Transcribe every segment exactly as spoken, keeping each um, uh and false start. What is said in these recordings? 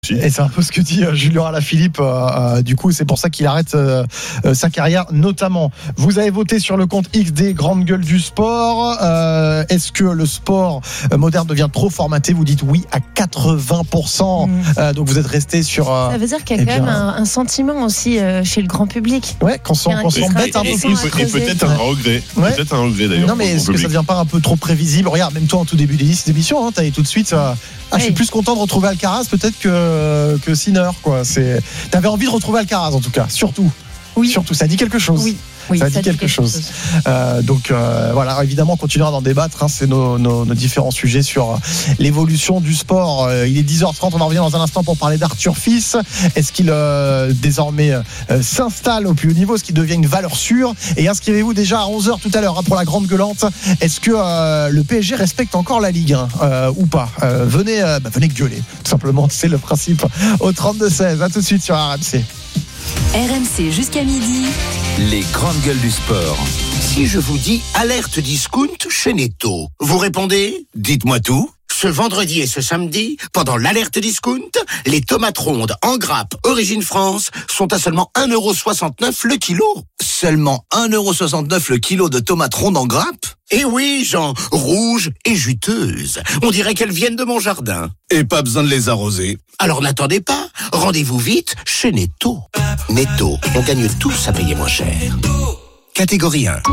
Et c'est un peu ce que dit Julien Alaphilippe. Euh, euh, du coup, c'est pour ça qu'il arrête euh, euh, sa carrière, notamment. Vous avez voté sur le compte X des grandes gueules du sport. Euh, est-ce que le sport moderne devient trop formaté ? Vous dites oui à quatre-vingts pour cent. Mmh. Euh, donc vous êtes resté sur. Euh, ça veut dire qu'il y a quand bien, même un, un sentiment aussi euh, chez le grand public. Ouais, qu'on s'embête un peu plus. Et peut-être un regret. Ouais. Peut-être un regret d'ailleurs. Non, mais est-ce que ça devient pas un peu trop prévisible ? Regarde, même toi en tout début d'émission, hein, t'as tout de suite. Euh, ah, je suis plus content de retrouver Alcaraz peut-être que que Sinner, quoi. C'est. T'avais envie de retrouver Alcaraz en tout cas, surtout. Oui. Surtout, ça dit quelque chose. Oui. Oui, ça, ça dit, dit quelque, quelque chose. chose. Euh, donc euh, voilà, évidemment, on continuera d'en débattre. Hein, c'est nos, nos, nos différents sujets sur l'évolution du sport. Euh, il est dix heures trente, on va revenir dans un instant pour parler d'Arthur Fils. Est-ce qu'il euh, désormais euh, s'installe au plus haut niveau ? Est-ce qu'il devient une valeur sûre ? Et inscrivez-vous déjà à onze heures tout à l'heure hein, pour la grande gueulante. Est-ce que euh, le P S G respecte encore la Ligue un euh, ou pas ? euh, Venez, euh, bah, venez gueuler, tout simplement. C'est le principe. Au trente-deux seize. À tout de suite sur R M C. R M C jusqu'à midi. Les grandes gueules du sport. Si je vous dis alerte discount chez Netto, vous répondez ? Dites-moi tout. Ce vendredi et ce samedi, pendant l'alerte discount, les tomates rondes en grappe Origine France sont à seulement un euro soixante-neuf le kilo. Seulement un euro soixante-neuf le kilo de tomates rondes en grappe ? Eh oui, Jean, rouges et juteuses. On dirait qu'elles viennent de mon jardin. Et pas besoin de les arroser. Alors n'attendez pas, rendez-vous vite chez Netto. Netto, on gagne tous à payer moins cher. Catégorie un.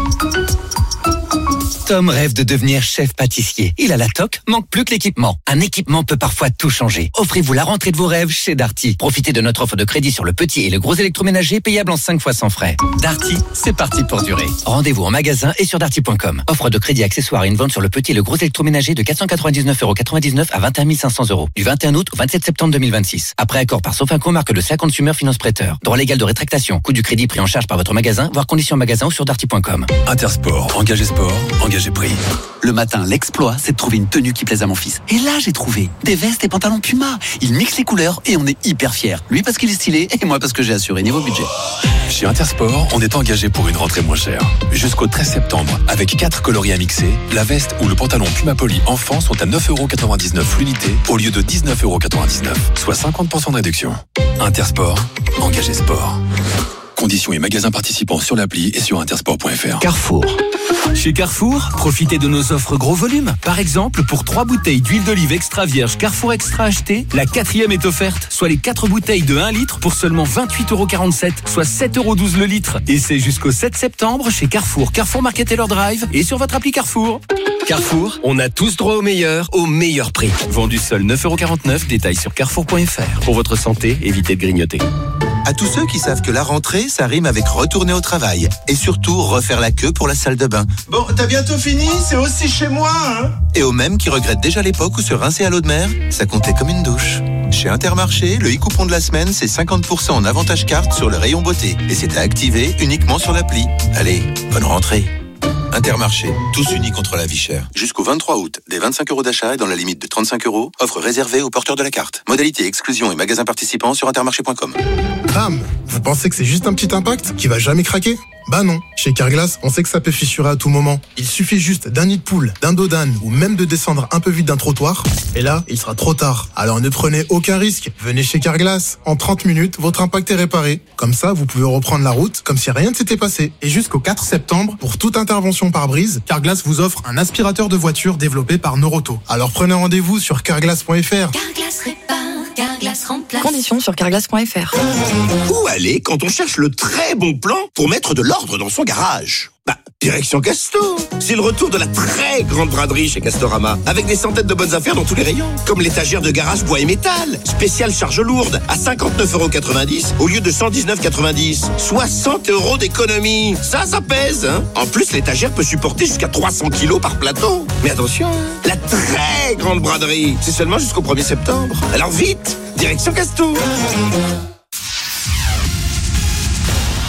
Tom rêve de devenir chef pâtissier. Il a la toque, manque plus que l'équipement. Un équipement peut parfois tout changer. Offrez-vous la rentrée de vos rêves chez Darty. Profitez de notre offre de crédit sur le petit et le gros électroménager payable en cinq fois sans frais. Darty, c'est parti pour durer. Rendez-vous en magasin et sur darty point com. Offre de crédit accessoire et une vente sur le petit et le gros électroménager de quatre cent quatre-vingt-dix-neuf euros quatre-vingt-dix-neuf à vingt et un mille cinq cents euros. Du vingt et un août au vingt-sept septembre deux mille vingt-six. Après accord par Sofinco, marque de cinquante Consumer Finance Prêteur. Droit légal de rétractation. Coût du crédit pris en charge par votre magasin, voire conditions en magasin ou sur darty point com. Intersport, engagé sport, engagé prix. Le matin, l'exploit, c'est de trouver une tenue qui plaise à mon fils. Et là, j'ai trouvé des vestes et pantalons Puma. Il mixe les couleurs et on est hyper fiers. Lui parce qu'il est stylé et moi parce que j'ai assuré niveau budget. Chez Intersport, on est engagé pour une rentrée moins chère. Jusqu'au treize septembre, avec quatre coloris à mixer, la veste ou le pantalon Puma Poly enfant sont à neuf euros quatre-vingt-dix-neuf l'unité au lieu de dix-neuf euros quatre-vingt-dix-neuf, soit cinquante pour cent de réduction. Intersport, engagé sport. Conditions et magasins participants sur l'appli et sur intersport point f r. Carrefour. Chez Carrefour, profitez de nos offres gros volume. Par exemple, pour trois bouteilles d'huile d'olive extra vierge Carrefour Extra achetées, la quatrième est offerte, soit les quatre bouteilles de un litre pour seulement vingt-huit euros quarante-sept, soit sept euros douze le litre. Et c'est jusqu'au sept septembre chez Carrefour, Carrefour Market Taylor Drive et sur votre appli Carrefour. Carrefour, on a tous droit au meilleur, au meilleur prix. Vendu seul neuf euros quarante-neuf, détail sur carrefour point f r. Pour votre santé, évitez de grignoter. À tous ceux qui savent que la rentrée, ça rime avec retourner au travail. Et surtout, refaire la queue pour la salle de bain. Bon, t'as bientôt fini, c'est aussi chez moi, hein. Et aux mêmes qui regrettent déjà l'époque où se rincer à l'eau de mer, ça comptait comme une douche. Chez Intermarché, le e-coupon de la semaine, c'est cinquante pour cent en avantage carte sur le rayon beauté. Et c'est à activer uniquement sur l'appli. Allez, bonne rentrée. Intermarché, tous unis contre la vie chère. Jusqu'au vingt-trois août, des vingt-cinq euros d'achat et dans la limite de trente-cinq euros, offre réservée aux porteurs de la carte. Modalité, exclusion et magasins participants sur intermarché point com. Bam! Vous pensez que c'est juste un petit impact qui va jamais craquer? Bah non. Chez Carglass, on sait que ça peut fissurer à tout moment. Il suffit juste d'un nid de poule, d'un dos d'âne ou même de descendre un peu vite d'un trottoir. Et là, il sera trop tard. Alors ne prenez aucun risque. Venez chez Carglass. En trente minutes, votre impact est réparé. Comme ça, vous pouvez reprendre la route comme si rien ne s'était passé. Et jusqu'au quatre septembre, pour toute intervention par brise, Carglass vous offre un aspirateur de voiture développé par Noroto. Alors prenez rendez-vous sur carglass point f r. Carglass répare, Carglass remplace. Conditions sur carglass point f r. Où aller quand on cherche le très bon plan pour mettre de l'ordre dans son garage? Bah, direction Castor. C'est le retour de la très grande braderie chez Castorama, avec des centaines de bonnes affaires dans tous les rayons, comme l'étagère de garage bois et métal, spéciale charge lourde, à cinquante-neuf euros quatre-vingt-dix au lieu de cent dix-neuf euros quatre-vingt-dix. soixante euros d'économie. Ça, ça pèse, hein. En plus, l'étagère peut supporter jusqu'à trois cents kilos par plateau. Mais attention, la très grande braderie, c'est seulement jusqu'au premier septembre. Alors vite, direction Castor.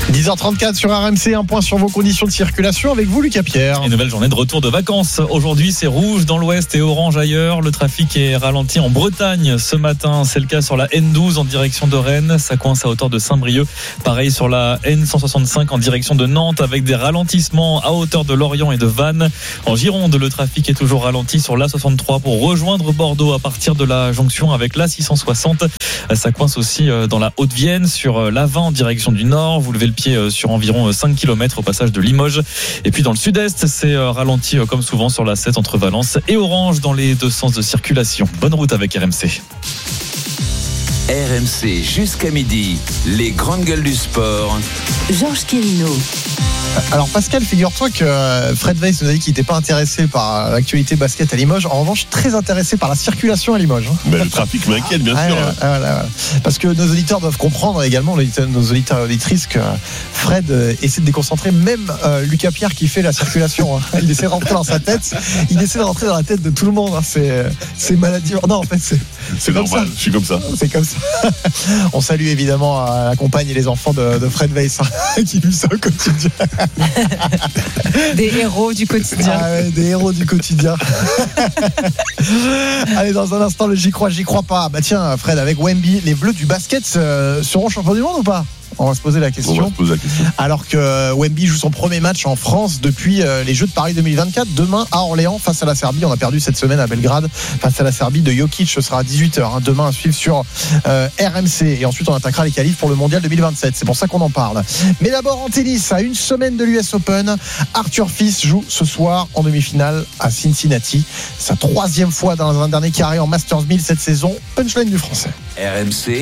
dix heures trente-quatre sur R M C, un point sur vos conditions de circulation avec vous, Lucas Pierre. Une nouvelle journée de retour de vacances. Aujourd'hui, c'est rouge dans l'ouest et orange ailleurs. Le trafic est ralenti en Bretagne ce matin. C'est le cas sur la N douze en direction de Rennes. Ça coince à hauteur de Saint-Brieuc. Pareil sur la N cent soixante-cinq en direction de Nantes avec des ralentissements à hauteur de Lorient et de Vannes. En Gironde, le trafic est toujours ralenti sur l'A soixante-trois pour rejoindre Bordeaux à partir de la jonction avec l'A six cent soixante. Ça coince aussi dans la Haute-Vienne sur l'A vingt en direction du nord. Vous levez le pied sur environ cinq kilomètres au passage de Limoges. Et puis dans le sud-est, c'est ralenti comme souvent sur la sept entre Valence et Orange dans les deux sens de circulation. Bonne route avec R M C. R M C jusqu'à midi, les grandes gueules du sport. Georges Quérino. Alors Pascal, figure-toi que Fred Weiss nous a dit qu'il n'était pas intéressé par l'actualité basket à Limoges. En revanche, très intéressé par la circulation à Limoges. Ben, le trafic m'inquiète, bien ah, sûr. Ah, voilà, voilà. Parce que nos auditeurs doivent comprendre également, nos auditeurs et auditrices, que Fred essaie de déconcentrer même euh, Lucas Pierre qui fait la circulation. Il essaie de rentrer dans sa tête. Il essaie de rentrer dans la tête de tout le monde. C'est, c'est maladie. Non, en fait, c'est, c'est, c'est normal. Ça. Je suis comme ça. C'est comme ça. On salue évidemment la compagne et les enfants de, de Fred Weiss qui vivent ça au quotidien. Des héros du quotidien. Ah ouais, des héros du quotidien. Allez, dans un instant, le j'y crois, j'y crois pas. Bah tiens, Fred, avec Wemby, les Bleus du basket euh, seront champions du monde ou pas ? On va se poser la question. On va se poser la question. Alors que Wemby joue son premier match en France depuis les Jeux de Paris deux mille vingt-quatre. Demain à Orléans face à la Serbie. On a perdu cette semaine à Belgrade face à la Serbie de Jokic. Ce sera à dix-huit heures. Hein. Demain à suivre sur euh, R M C. Et ensuite on attaquera les qualifs pour le Mondial deux mille vingt-sept. C'est pour ça qu'on en parle. Mais d'abord en tennis, à une semaine de l'U S Open, Arthur Fils joue ce soir en demi-finale à Cincinnati. Sa troisième fois dans un dernier carré en Masters mille cette saison. Punchline du français. R M C,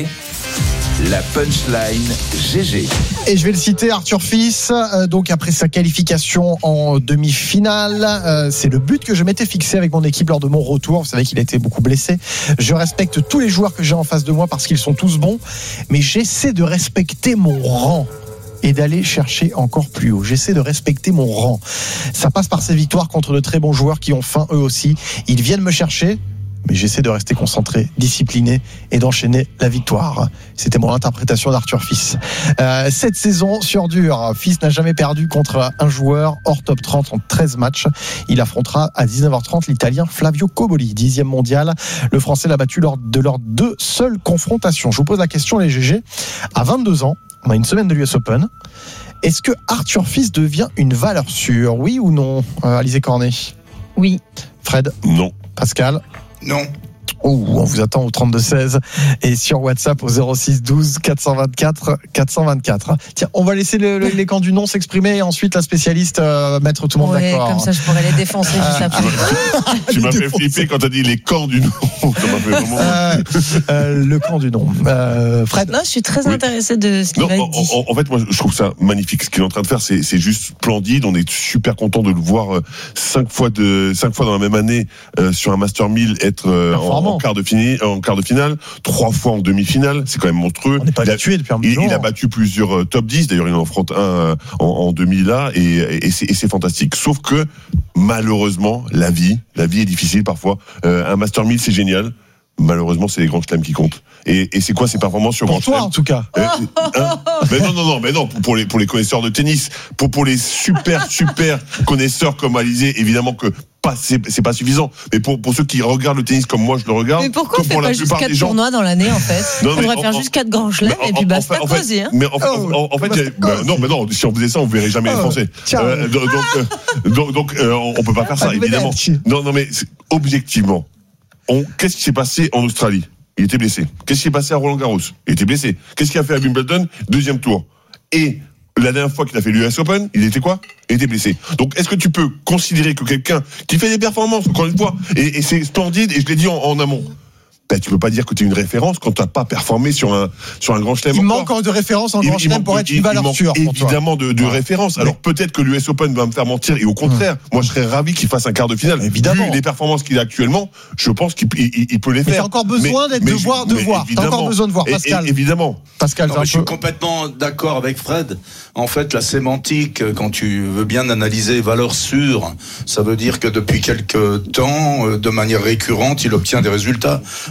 la punchline G G. Et je vais le citer, Arthur Fils, euh, donc après sa qualification en demi-finale, euh, c'est le but que je m'étais fixé avec mon équipe lors de mon retour. Vous savez qu'il a été beaucoup blessé. Je respecte tous les joueurs que j'ai en face de moi parce qu'ils sont tous bons, mais j'essaie de respecter mon rang et d'aller chercher encore plus haut. J'essaie de respecter mon rang. Ça passe par ces victoires contre de très bons joueurs qui ont faim eux aussi. Ils viennent me chercher, mais j'essaie de rester concentré, discipliné et d'enchaîner la victoire. C'était mon interprétation d'Arthur Fils. Euh, cette saison sur dur, Fils n'a jamais perdu contre un joueur hors top trente en treize matchs. Il affrontera à dix-neuf heures trente l'Italien Flavio Cobolli, dixième mondial. Le Français l'a battu lors de leurs deux seules confrontations. Je vous pose la question, les G G. À vingt-deux ans, on a une semaine de l'U S Open. Est-ce que Arthur Fils devient une valeur sûre ? Oui ou non, euh, Alizé Cornet ? Oui. Fred ? Non. Pascal ? Non. Oh, on vous attend au trente-deux seize et sur WhatsApp au zéro six douze quatre cent vingt-quatre quatre cent vingt-quatre. Tiens, on va laisser le, le, les camps du non s'exprimer et ensuite la spécialiste euh, mettre tout le monde ouais, d'accord. Comme ça, je pourrais les défoncer juste après. Tu m'as fait flipper quand t'as dit les camps du non. Ça m'a fait vraiment... euh, euh, le camp du non. Euh, Fred. Là, je suis très oui. intéressé de ce qu'il non, va en, dire. En, en fait, moi, je trouve ça magnifique. Ce qu'il est en train de faire, c'est, c'est juste splendide. On est super content de le voir euh, cinq fois de cinq fois dans la même année euh, sur un Master mille être euh, en, en quart de finale. En quart de finale, trois fois en demi-finale, c'est quand même monstrueux. On n'est pas il, a, habitué depuis un il, moment. il a battu plusieurs top dix, d'ailleurs il en affronte un en, en demi là, et, et, et, c'est, et c'est fantastique. Sauf que malheureusement, la vie, la vie est difficile parfois. Euh, un Master mille, c'est génial. Malheureusement, c'est les grands chelems qui comptent. Et, et c'est quoi ces performances sur pour grand toi, en tout cas. euh, hein Mais non, non, non, mais non. Pour les pour les connaisseurs de tennis, pour pour les super super connaisseurs comme Alizé, évidemment que pas c'est, c'est pas suffisant. Mais pour pour ceux qui regardent le tennis comme moi, je le regarde. Mais pourquoi on fait pour pas la juste quatre gens... tournois dans l'année en fait non, On devrait faire en, juste quatre grands chelems et puis basta, en fait, causer. Hein. Mais en, oh, en, en fait, bah, non, mais non. Si on faisait ça, on verrait jamais oh, les Français. Euh, donc euh, donc, donc euh, on peut pas faire ça, évidemment. Non, non, mais objectivement, on, qu'est-ce qui s'est passé en Australie ? Il était blessé. Qu'est-ce qui s'est passé à Roland-Garros ? Il était blessé. Qu'est-ce qu'il a fait à Wimbledon ? Deuxième tour. Et la dernière fois qu'il a fait l'U S Open, il était quoi ? Il était blessé. Donc, est-ce que tu peux considérer que quelqu'un qui fait des performances, encore une fois, et, et c'est splendide, et je l'ai dit en, en amont, ben, tu peux pas dire que tu es une référence quand tu n'as pas performé sur un, sur un grand chelem. Il manque encore de références en grand chelem pour être une valeur sûre. Évidemment de, de ouais. références. Alors ouais. peut-être que l'U S Open va me faire mentir et au contraire, mmh. moi je serais ravi qu'il fasse un quart de finale. Évidemment. Vu les performances qu'il a actuellement, je pense qu'il il, il peut les faire. Mais t'as encore besoin mais, d'être mais, de voir, de voir. T'as encore besoin de voir, Pascal. Et, évidemment. Pascal, non, je suis complètement d'accord avec Fred. En fait, la sémantique, quand tu veux bien analyser valeur sûre, ça veut dire que depuis quelques temps, de manière récurrente, il obtient des résultats.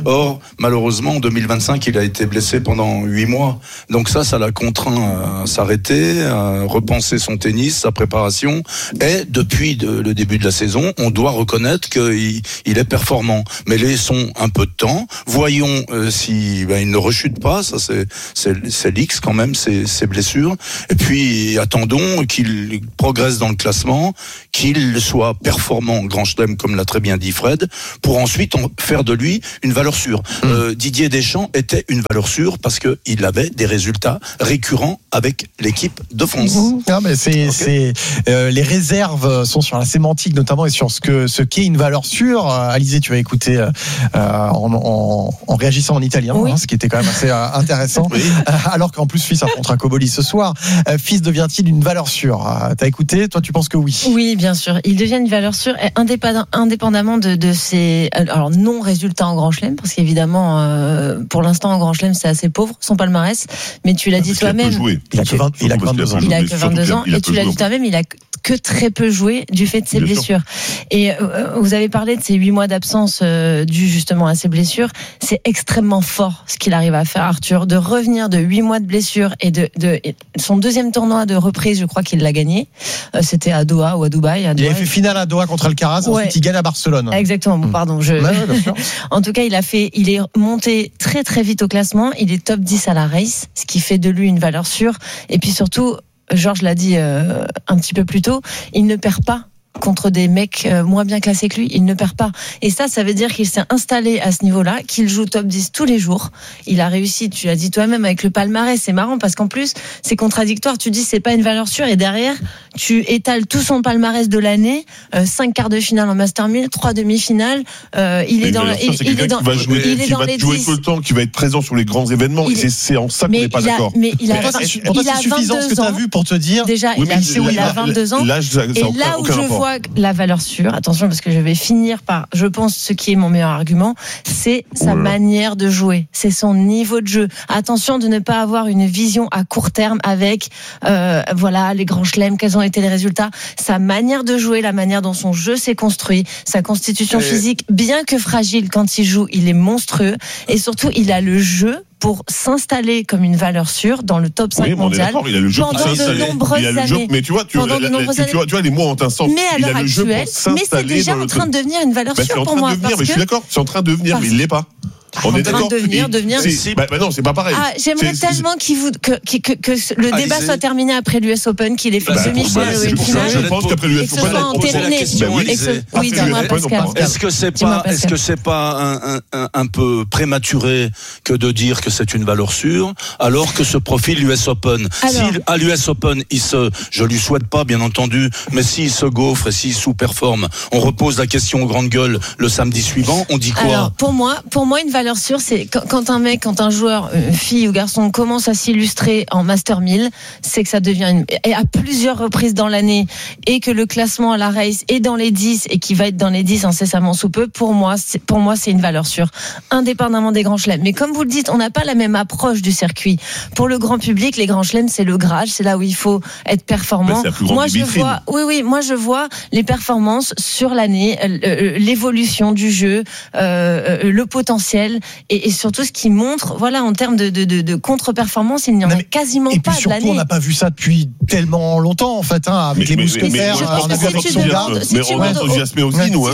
Or, malheureusement, en deux mille vingt-cinq, il a été blessé pendant huit mois. Donc ça, ça l'a contraint à s'arrêter, à repenser son tennis, sa préparation. Et depuis de, le début de la saison, on doit reconnaître qu'il il est performant. Mais laissons un peu de temps. Voyons euh, si ben, il ne rechute pas. Ça, c'est, c'est, c'est l'X quand même, ses, ses blessures. Et puis, attendons qu'il progresse dans le classement, qu'il soit performant en Grand Chelem, comme l'a très bien dit Fred, pour ensuite en faire de lui une valeur sûre. Mmh. Euh, Didier Deschamps était une valeur sûre parce qu'il avait des résultats récurrents avec l'équipe de France. Mmh. Non, mais c'est, okay. c'est euh, les réserves sont sur la sémantique notamment et sur ce que ce qu'est une valeur sûre. Euh, Alizé, tu vas écouter euh, en, en, en réagissant en italien, oui. hein, ce qui était quand même assez euh, intéressant. Oui. Euh, alors qu'en plus Fils affrontera Koboli ce soir. Euh, Fils devient-il une valeur sûre? euh, T'as écouté? Toi, tu penses que oui? Oui, bien sûr. Il devient une valeur sûre, indépendamment de, de ses alors non résultats en Grand Chelem, parce qu'évidemment, euh, pour l'instant en Grand Chelem, c'est assez pauvre son palmarès. Mais tu l'as dit toi-même. Il a que vingt, il a que vingt-deux ans. Il a que vingt-deux ans, et tu l'as dit toi-même, il a que très peu joué du fait de ses bien blessures. Sûr. Et euh, vous avez parlé de ces huit mois d'absence euh, dû justement à ses blessures. C'est extrêmement fort ce qu'il arrive à faire, Arthur, de revenir de huit mois de blessures et de, de et son deuxième tournoi de reprise, je crois qu'il l'a gagné. Euh, c'était à Doha ou à Dubaï. À Doha. Il avait fait finale à Doha contre Alcaraz, ouais. Ensuite il gagne à Barcelone. Exactement. Bon, pardon. Je... Ouais, ouais, en tout cas, il a fait, il est monté très très vite au classement. Il est top dix à la race, ce qui fait de lui une valeur sûre. Et puis surtout, Georges l'a dit euh, un petit peu plus tôt, il ne perd pas contre des mecs euh, moins bien classés que lui, il ne perd pas. Et ça, ça veut dire qu'il s'est installé à ce niveau-là, qu'il joue top dix tous les jours. Il a réussi, tu l'as dit toi-même, avec le palmarès. C'est marrant parce qu'en plus, c'est contradictoire. Tu dis c'est pas une valeur sûre et derrière, tu étales tout son palmarès de l'année, euh, cinq quarts de finale en Master mille, trois demi-finales. Euh, il est dans, il, il est dans, il jouer, il est dans les jouer dix. Tout le temps, qui va être présent sur les grands événements. Il, c'est, c'est en ça qu'on n'est pas d'accord. Mais il a, c'est suffisant ce que tu as vu pour te dire. Déjà, il a vingt-deux ans. Et là où je vois la valeur sûre, attention parce que je vais finir par, je pense, ce qui est mon meilleur argument, c'est sa Oula. manière de jouer, c'est son niveau de jeu. Attention de ne pas avoir une vision à court terme avec, euh, voilà, les grands chelems, quels ont été les résultats. Sa manière de jouer, la manière dont son jeu s'est construit, sa constitution et... physique, bien que fragile quand il joue, il est monstrueux et surtout il a le jeu pour s'installer comme une valeur sûre dans le top cinq oui, mondial il a le jeu pendant de nombreuses il a le jeu, années. Mais tu vois, tu, la, la, tu, tu, vois, tu vois, les mots ont un sens. Mais à il l'heure a le jeu actuelle, pour s'installer mais c'est déjà en train de devenir une valeur bah, sûre pour moi. moi. Devenir, mais je suis d'accord, c'est en train de devenir, mais il l'est pas. On est d'accord. Devenir, devenir. C'est, bah, bah non, c'est pas pareil. Ah, j'aimerais c'est, tellement c'est... qu'il vous, que, que, que, que le ah, débat soit terminé après l'U S Open, qu'il ait fait bah, demi-finale ou une finale. Je pense qu'après l'U S Open, on soit terminé. Oui, dis-moi Pascal. Est-ce que c'est pas, est-ce que c'est pas un, un, un peu prématuré que de dire que c'est une valeur sûre, alors que se profile l'U S Open? Si à l'U S Open, il se, je lui souhaite pas, bien entendu, mais s'il se gaufre et s'il sous-performe, on repose la question aux grandes gueules le samedi suivant, on dit quoi? Alors, pour moi, pour moi, une valeur sûre, c'est quand un mec, quand un joueur, une fille ou garçon commence à s'illustrer en Master mille, c'est que ça devient une, et à plusieurs reprises dans l'année, et que le classement à la race est dans les dix et qui va être dans les dix incessamment sous peu, pour moi, c'est, pour moi, c'est une valeur sûre, indépendamment des grands chelems. Mais comme vous le dites, on n'a pas la même approche du circuit. Pour le grand public, les grands chelems, c'est le Graal, c'est là où il faut être performant. Moi, je vois, oui, oui, moi, je vois les performances sur l'année, l'évolution du jeu, euh, le potentiel, et, et surtout ce qui montre, voilà, en termes de, de, de, de contre-performance, il n'y en a quasiment et pas puis de l'année. Surtout, on n'a pas vu ça depuis tellement longtemps, en fait, hein, avec mais, les mousquetaires. On a vu avec son garde. Mais on est enthousiasmé aussi, nous.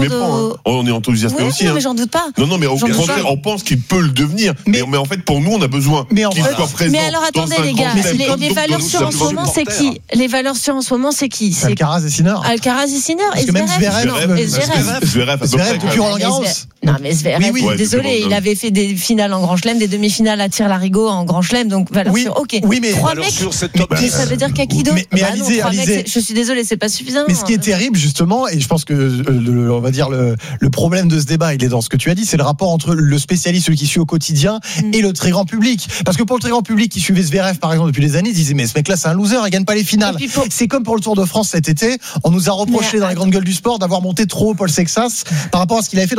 On est enthousiasmé aussi. Mais j'en doute pas. Non, non, mais au contraire, on pense qu'il peut le devenir. Mais en fait, pour nous, on a besoin qu'il soit présent. Mais alors, attendez, les gars, les valeurs sûres en ce moment, c'est qui? Les valeurs sûres en ce moment, c'est qui? Alcaraz et Sinner. Alcaraz et Sinner. Et Zverev. Zverev. Zverev depuis Roland Garros. Non, mais Zverev, désolé, il avait fait des finales en Grand Chelem, des demi-finales à Tir-Larigot en Grand Chelem, donc valeur sûre. Ok. Oui, mais trois mecs. Mais ça veut dire qu'à qui d'autre? Mais Alizé, Alizé, je suis désolé, c'est pas suffisant. Mais ce qui est terrible justement, et je pense que le, on va dire le, le problème de ce débat, il est dans ce que tu as dit, c'est le rapport entre le spécialiste, celui qui suit au quotidien, mm. et le très grand public. Parce que pour le très grand public qui suivait Zverev par exemple depuis des années, il disait mais ce mec-là c'est un loser, il gagne pas les finales. Pour... C'est comme pour le Tour de France cet été, on nous a reproché mais, dans les grandes gueules du sport d'avoir monté trop haut Paul Sexas par rapport à ce qu'il avait fait dans sa saison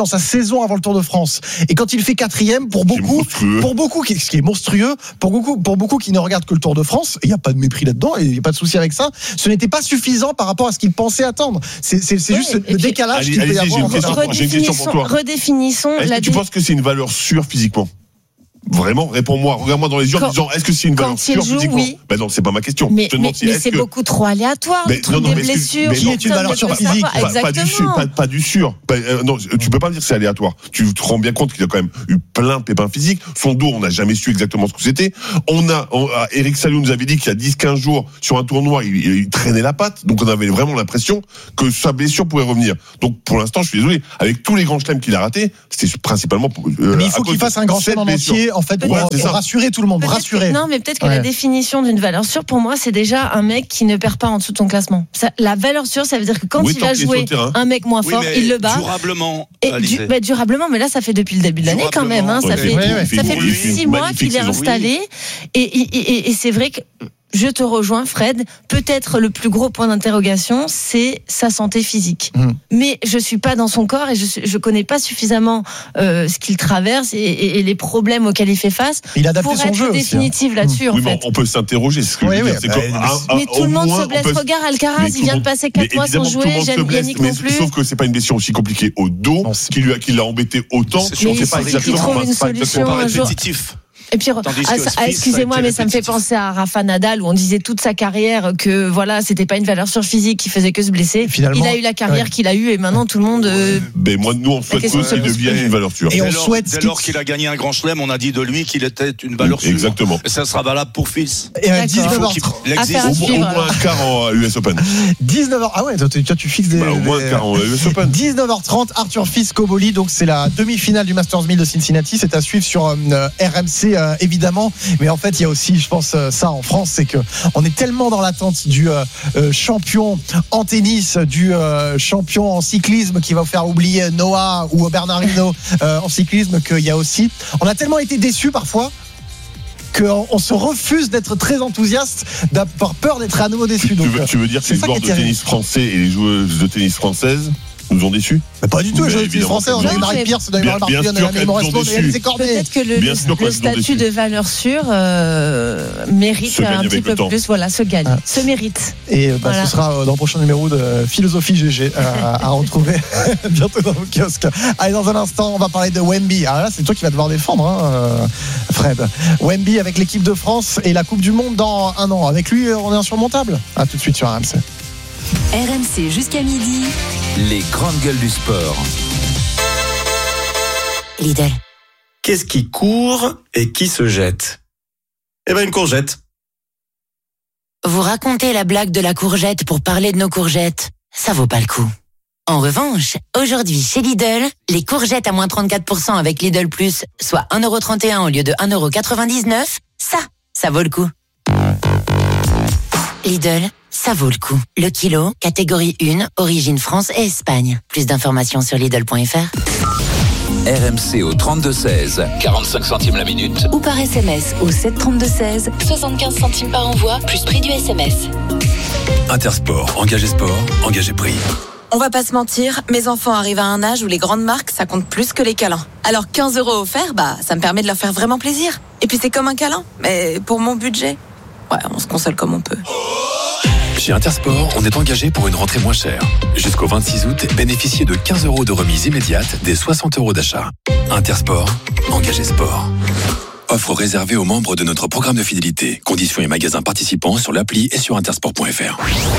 saison avant le Tour de France. Et quand il fait quatrième, pour beaucoup, pour beaucoup, ce qui est monstrueux, pour beaucoup, pour beaucoup qui ne regardent que le Tour de France, il n'y a pas de mépris là-dedans, il n'y a pas de souci avec ça. Ce n'était pas suffisant par rapport à ce qu'ils pensaient attendre. C'est, c'est, c'est ouais, juste le décalage qu'il peut y avoir. J'ai une question pour toi. Redéfinissons. Est-ce que tu penses que c'est une valeur sûre physiquement? Vraiment, réponds-moi, regarde-moi dans les yeux en me disant est-ce que c'est une valeur sûre physiquement? Oui. Ben non, c'est pas ma question. Mais, je te mais, si, mais c'est que... beaucoup trop aléatoire, le truc des blessures. Qui est une valeur sûre physique? Pas, pas du sûr, pas, pas du sûr. Pas, euh, non, tu peux pas me dire que c'est aléatoire. Tu te rends bien compte qu'il a quand même eu plein de pépins physiques. Son dos, on n'a jamais su exactement ce que c'était. On a, on, Eric Salou nous avait dit qu'il y a dix quinze jours, sur un tournoi, il, il traînait la patte. Donc on avait vraiment l'impression que sa blessure pouvait revenir. Donc pour l'instant, je suis désolé. Avec tous les grands chelems qu'il a ratés, c'était principalement pour, euh, mais il faut qu'il fasse un grand chelem en entier, en fait, pour, ouais, pour rassurer tout le monde, rassurer. Que, non, mais peut-être que ouais. la définition d'une valeur sûre, pour moi, c'est déjà un mec qui ne perd pas en dessous de ton classement. Ça, la valeur sûre, ça veut dire que quand oui, il va jouer un mec moins fort, oui, il le bat. Durablement. Et du, bah, durablement, mais là, ça fait depuis le début de l'année quand même. Hein, ça, fait, ouais, ça fait plus de six mois qu'il est installé. Et, et, et, et c'est vrai que je te rejoins, Fred. Peut-être le plus gros point d'interrogation, c'est sa santé physique. Mmh. Mais je suis pas dans son corps et je je connais pas suffisamment euh, ce qu'il traverse et, et, et les problèmes auxquels il fait face. Il adapte pour son être jeu définitive aussi, hein. là-dessus. Oui, en fait. On peut s'interroger. Ce que oui, je veux oui, dire, c'est bah, que, mais, un, mais tout le monde moins, se blesse. Peut... Regarde Alcaraz, il vient de passer quatre mois sans jouer. Yannick non plus. Sauf que c'est pas une blessure aussi compliquée au dos non, qui lui a qui l'a embêté autant. Mais il faut qu'il trouve une solution un jour. Et puis, ah, ah, excusez-moi, mais ça me fait penser à Rafa Nadal où on disait toute sa carrière que voilà, c'était pas une valeur sûre physique, qu'il faisait que se blesser. Finalement, il a eu la carrière ouais. qu'il a eue et maintenant tout le monde. Euh, ben moi, nous, on souhaite qu'il devienne une valeur sûre. Et on souhaite. Dès lors qu'il a gagné un grand chelem, on a dit de lui qu'il était une valeur sûre. Exactement. Et ça sera valable pour Fils. Et à dix-neuf heures trente. Au moins un quart en U S Open. dix-neuf heures. Ah ouais, toi, tu fixes des. Au moins un quart en U S Open. dix-neuf heures trente, Arthur Fils Koboli. Donc c'est la demi-finale du Masters mille de Cincinnati. C'est à suivre sur R M C évidemment. Mais en fait, il y a aussi, je pense, ça en France, c'est que on est tellement dans l'attente du euh, champion en tennis, du euh, champion en cyclisme qui va vous faire oublier Noah ou Bernard Hinault euh, en cyclisme qu'il y a aussi. On a tellement été déçus parfois qu'on on se refuse d'être très enthousiaste, d'avoir peur d'être à nouveau déçu. Tu, veux, tu veux dire que les joueurs de tennis français et les joueuses de tennis françaises nous ont déçus? Mais pas du tout, les joueurs de tennis français, on a eu Marie Pierce, on a eu Marie Martillon, on a eu Maurice Claude, on a eu Alizé Cornet. Peut-être que le, le, le statut de valeur sûre euh, mérite un petit peu plus, voilà, se gagne, ah. se mérite. Et bah, voilà. Ce sera dans le prochain numéro de Philosophie G G euh, à retrouver bientôt dans vos kiosques. Allez, dans un instant, on va parler de Wemby. Alors là, c'est toi qui vas devoir défendre, hein, Fred. Wemby avec l'équipe de France et la Coupe du Monde dans un an. Avec lui, on est insurmontable. À tout de suite sur R M C. R M C jusqu'à midi. Les grandes gueules du sport. Lidl. Qu'est-ce qui court et qui se jette? Eh ben une courgette. Vous racontez la blague de la courgette pour parler de nos courgettes. Ça vaut pas le coup. En revanche, aujourd'hui chez Lidl, les courgettes à moins trente-quatre pour cent avec Lidl Plus, soit un euro trente et un au lieu de un euro quatre-vingt-dix-neuf, ça, ça vaut le coup. Lidl, ça vaut le coup. Le kilo, catégorie un, origine France et Espagne. Plus d'informations sur Lidl point F R. R M C au trente-deux seize, quarante-cinq centimes la minute. Ou par S M S au sept trente-deux seize, soixante-quinze centimes par envoi, plus prix du S M S. Intersport, engagé sport, engagé prix. On va pas se mentir, mes enfants arrivent à un âge où les grandes marques, ça compte plus que les câlins. Alors quinze euros offerts, bah, ça me permet de leur faire vraiment plaisir. Et puis c'est comme un câlin, mais pour mon budget, ouais, on se console comme on peut. Chez Intersport, on est engagé pour une rentrée moins chère. Jusqu'au vingt-six août, bénéficiez de quinze euros de remise immédiate des soixante euros d'achat. Intersport, engagé sport. Offre réservée aux membres de notre programme de fidélité. Conditions et magasins participants sur l'appli et sur intersport point F R.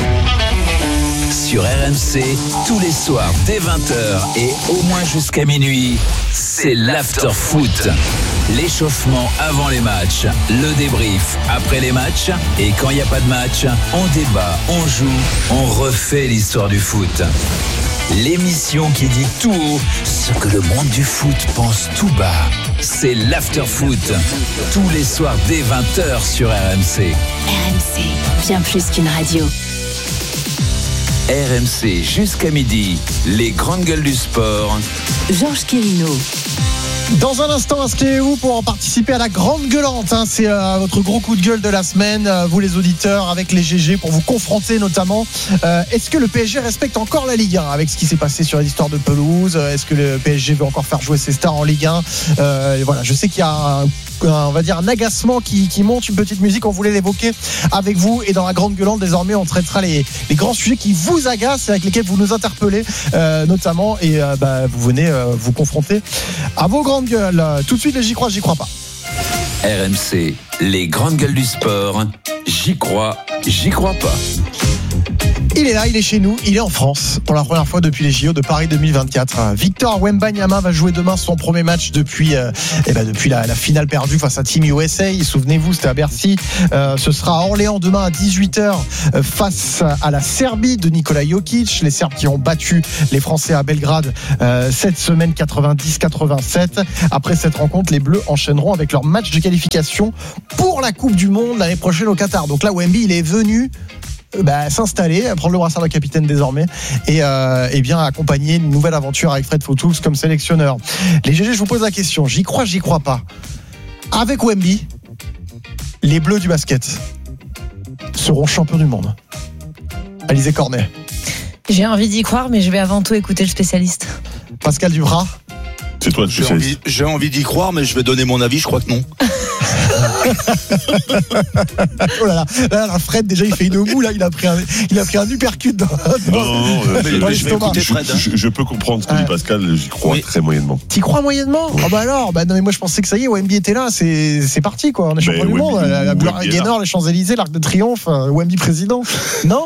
Sur R M C, tous les soirs dès vingt heures et au moins jusqu'à minuit, c'est l'after foot. L'échauffement avant les matchs, le débrief après les matchs et quand il n'y a pas de match, on débat, on joue, on refait l'histoire du foot. L'émission qui dit tout haut ce que le monde du foot pense tout bas. C'est l'after foot. Tous les soirs dès vingt heures sur R M C. R M C, bien plus qu'une radio. R M C jusqu'à midi, les grandes gueules du sport. Georges Quirino. Dans un instant, inscrivez-vous pour participer à la grande gueulante. Hein. C'est euh, votre gros coup de gueule de la semaine, euh, vous les auditeurs, avec les G G, pour vous confronter notamment. Euh, est-ce que le P S G respecte encore la Ligue un avec ce qui s'est passé sur les histoires de pelouse? Est-ce que le P S G veut encore faire jouer ses stars en Ligue un? euh, et voilà, je sais qu'il y a un, un, on va dire un agacement qui, qui monte, une petite musique. On voulait l'évoquer avec vous. Et dans la grande gueulante, désormais, on traitera les, les grands sujets qui vous agacent et avec lesquels vous nous interpellez, euh, notamment. Et euh, bah, vous venez euh, vous confronter à vos grandes gueules. Tout de suite, les J'y crois, j'y crois pas. R M C, les grandes gueules du sport. J'y crois, j'y crois pas. Il est là, il est chez nous, il est en France pour la première fois depuis les J O de Paris deux mille vingt-quatre. Victor Wembanyama va jouer demain son premier match depuis, euh, eh ben depuis la, la finale perdue face à Team U S A. Souvenez-vous, c'était à Bercy. Euh, ce sera à Orléans demain à dix-huit heures euh, face à la Serbie de Nikola Jokic. Les Serbes qui ont battu les Français à Belgrade euh, cette semaine quatre-vingt-dix quatre-vingt-sept. Après cette rencontre, les Bleus enchaîneront avec leur match de qualification pour la Coupe du Monde l'année prochaine au Qatar. Donc là, Wemby, il est venu Bah, s'installer, prendre le brassard de capitaine désormais et, euh, et bien accompagner une nouvelle aventure avec Fred Foutoux comme sélectionneur. Les G G, je vous pose la question, j'y crois, j'y crois pas. Avec Wemby, les Bleus du basket seront champions du monde. Alizé Cornet. J'ai envie d'y croire, mais je vais avant tout écouter le spécialiste. Pascal Duprat. C'est toi le j'ai spécialiste. envie, j'ai envie d'y croire, mais je vais donner mon avis, je crois que non. Oh là là, là, là, Fred déjà il fait une moue, là il a pris un, il a pris un uppercut dans, dans, non, non, non, dans, je, dans je, vais écouter Fred, hein. je, je peux comprendre ce que ouais. dit Pascal, j'y crois oui. très moyennement. T'y crois moyennement? Ah oui. oh bah alors, bah non mais moi je pensais que ça y est, Wemby était là, c'est, c'est parti quoi, on est champion du monde, la, la Blur Gaynor, les Champs-Élysées, l'Arc de Triomphe, Wemby président. Non?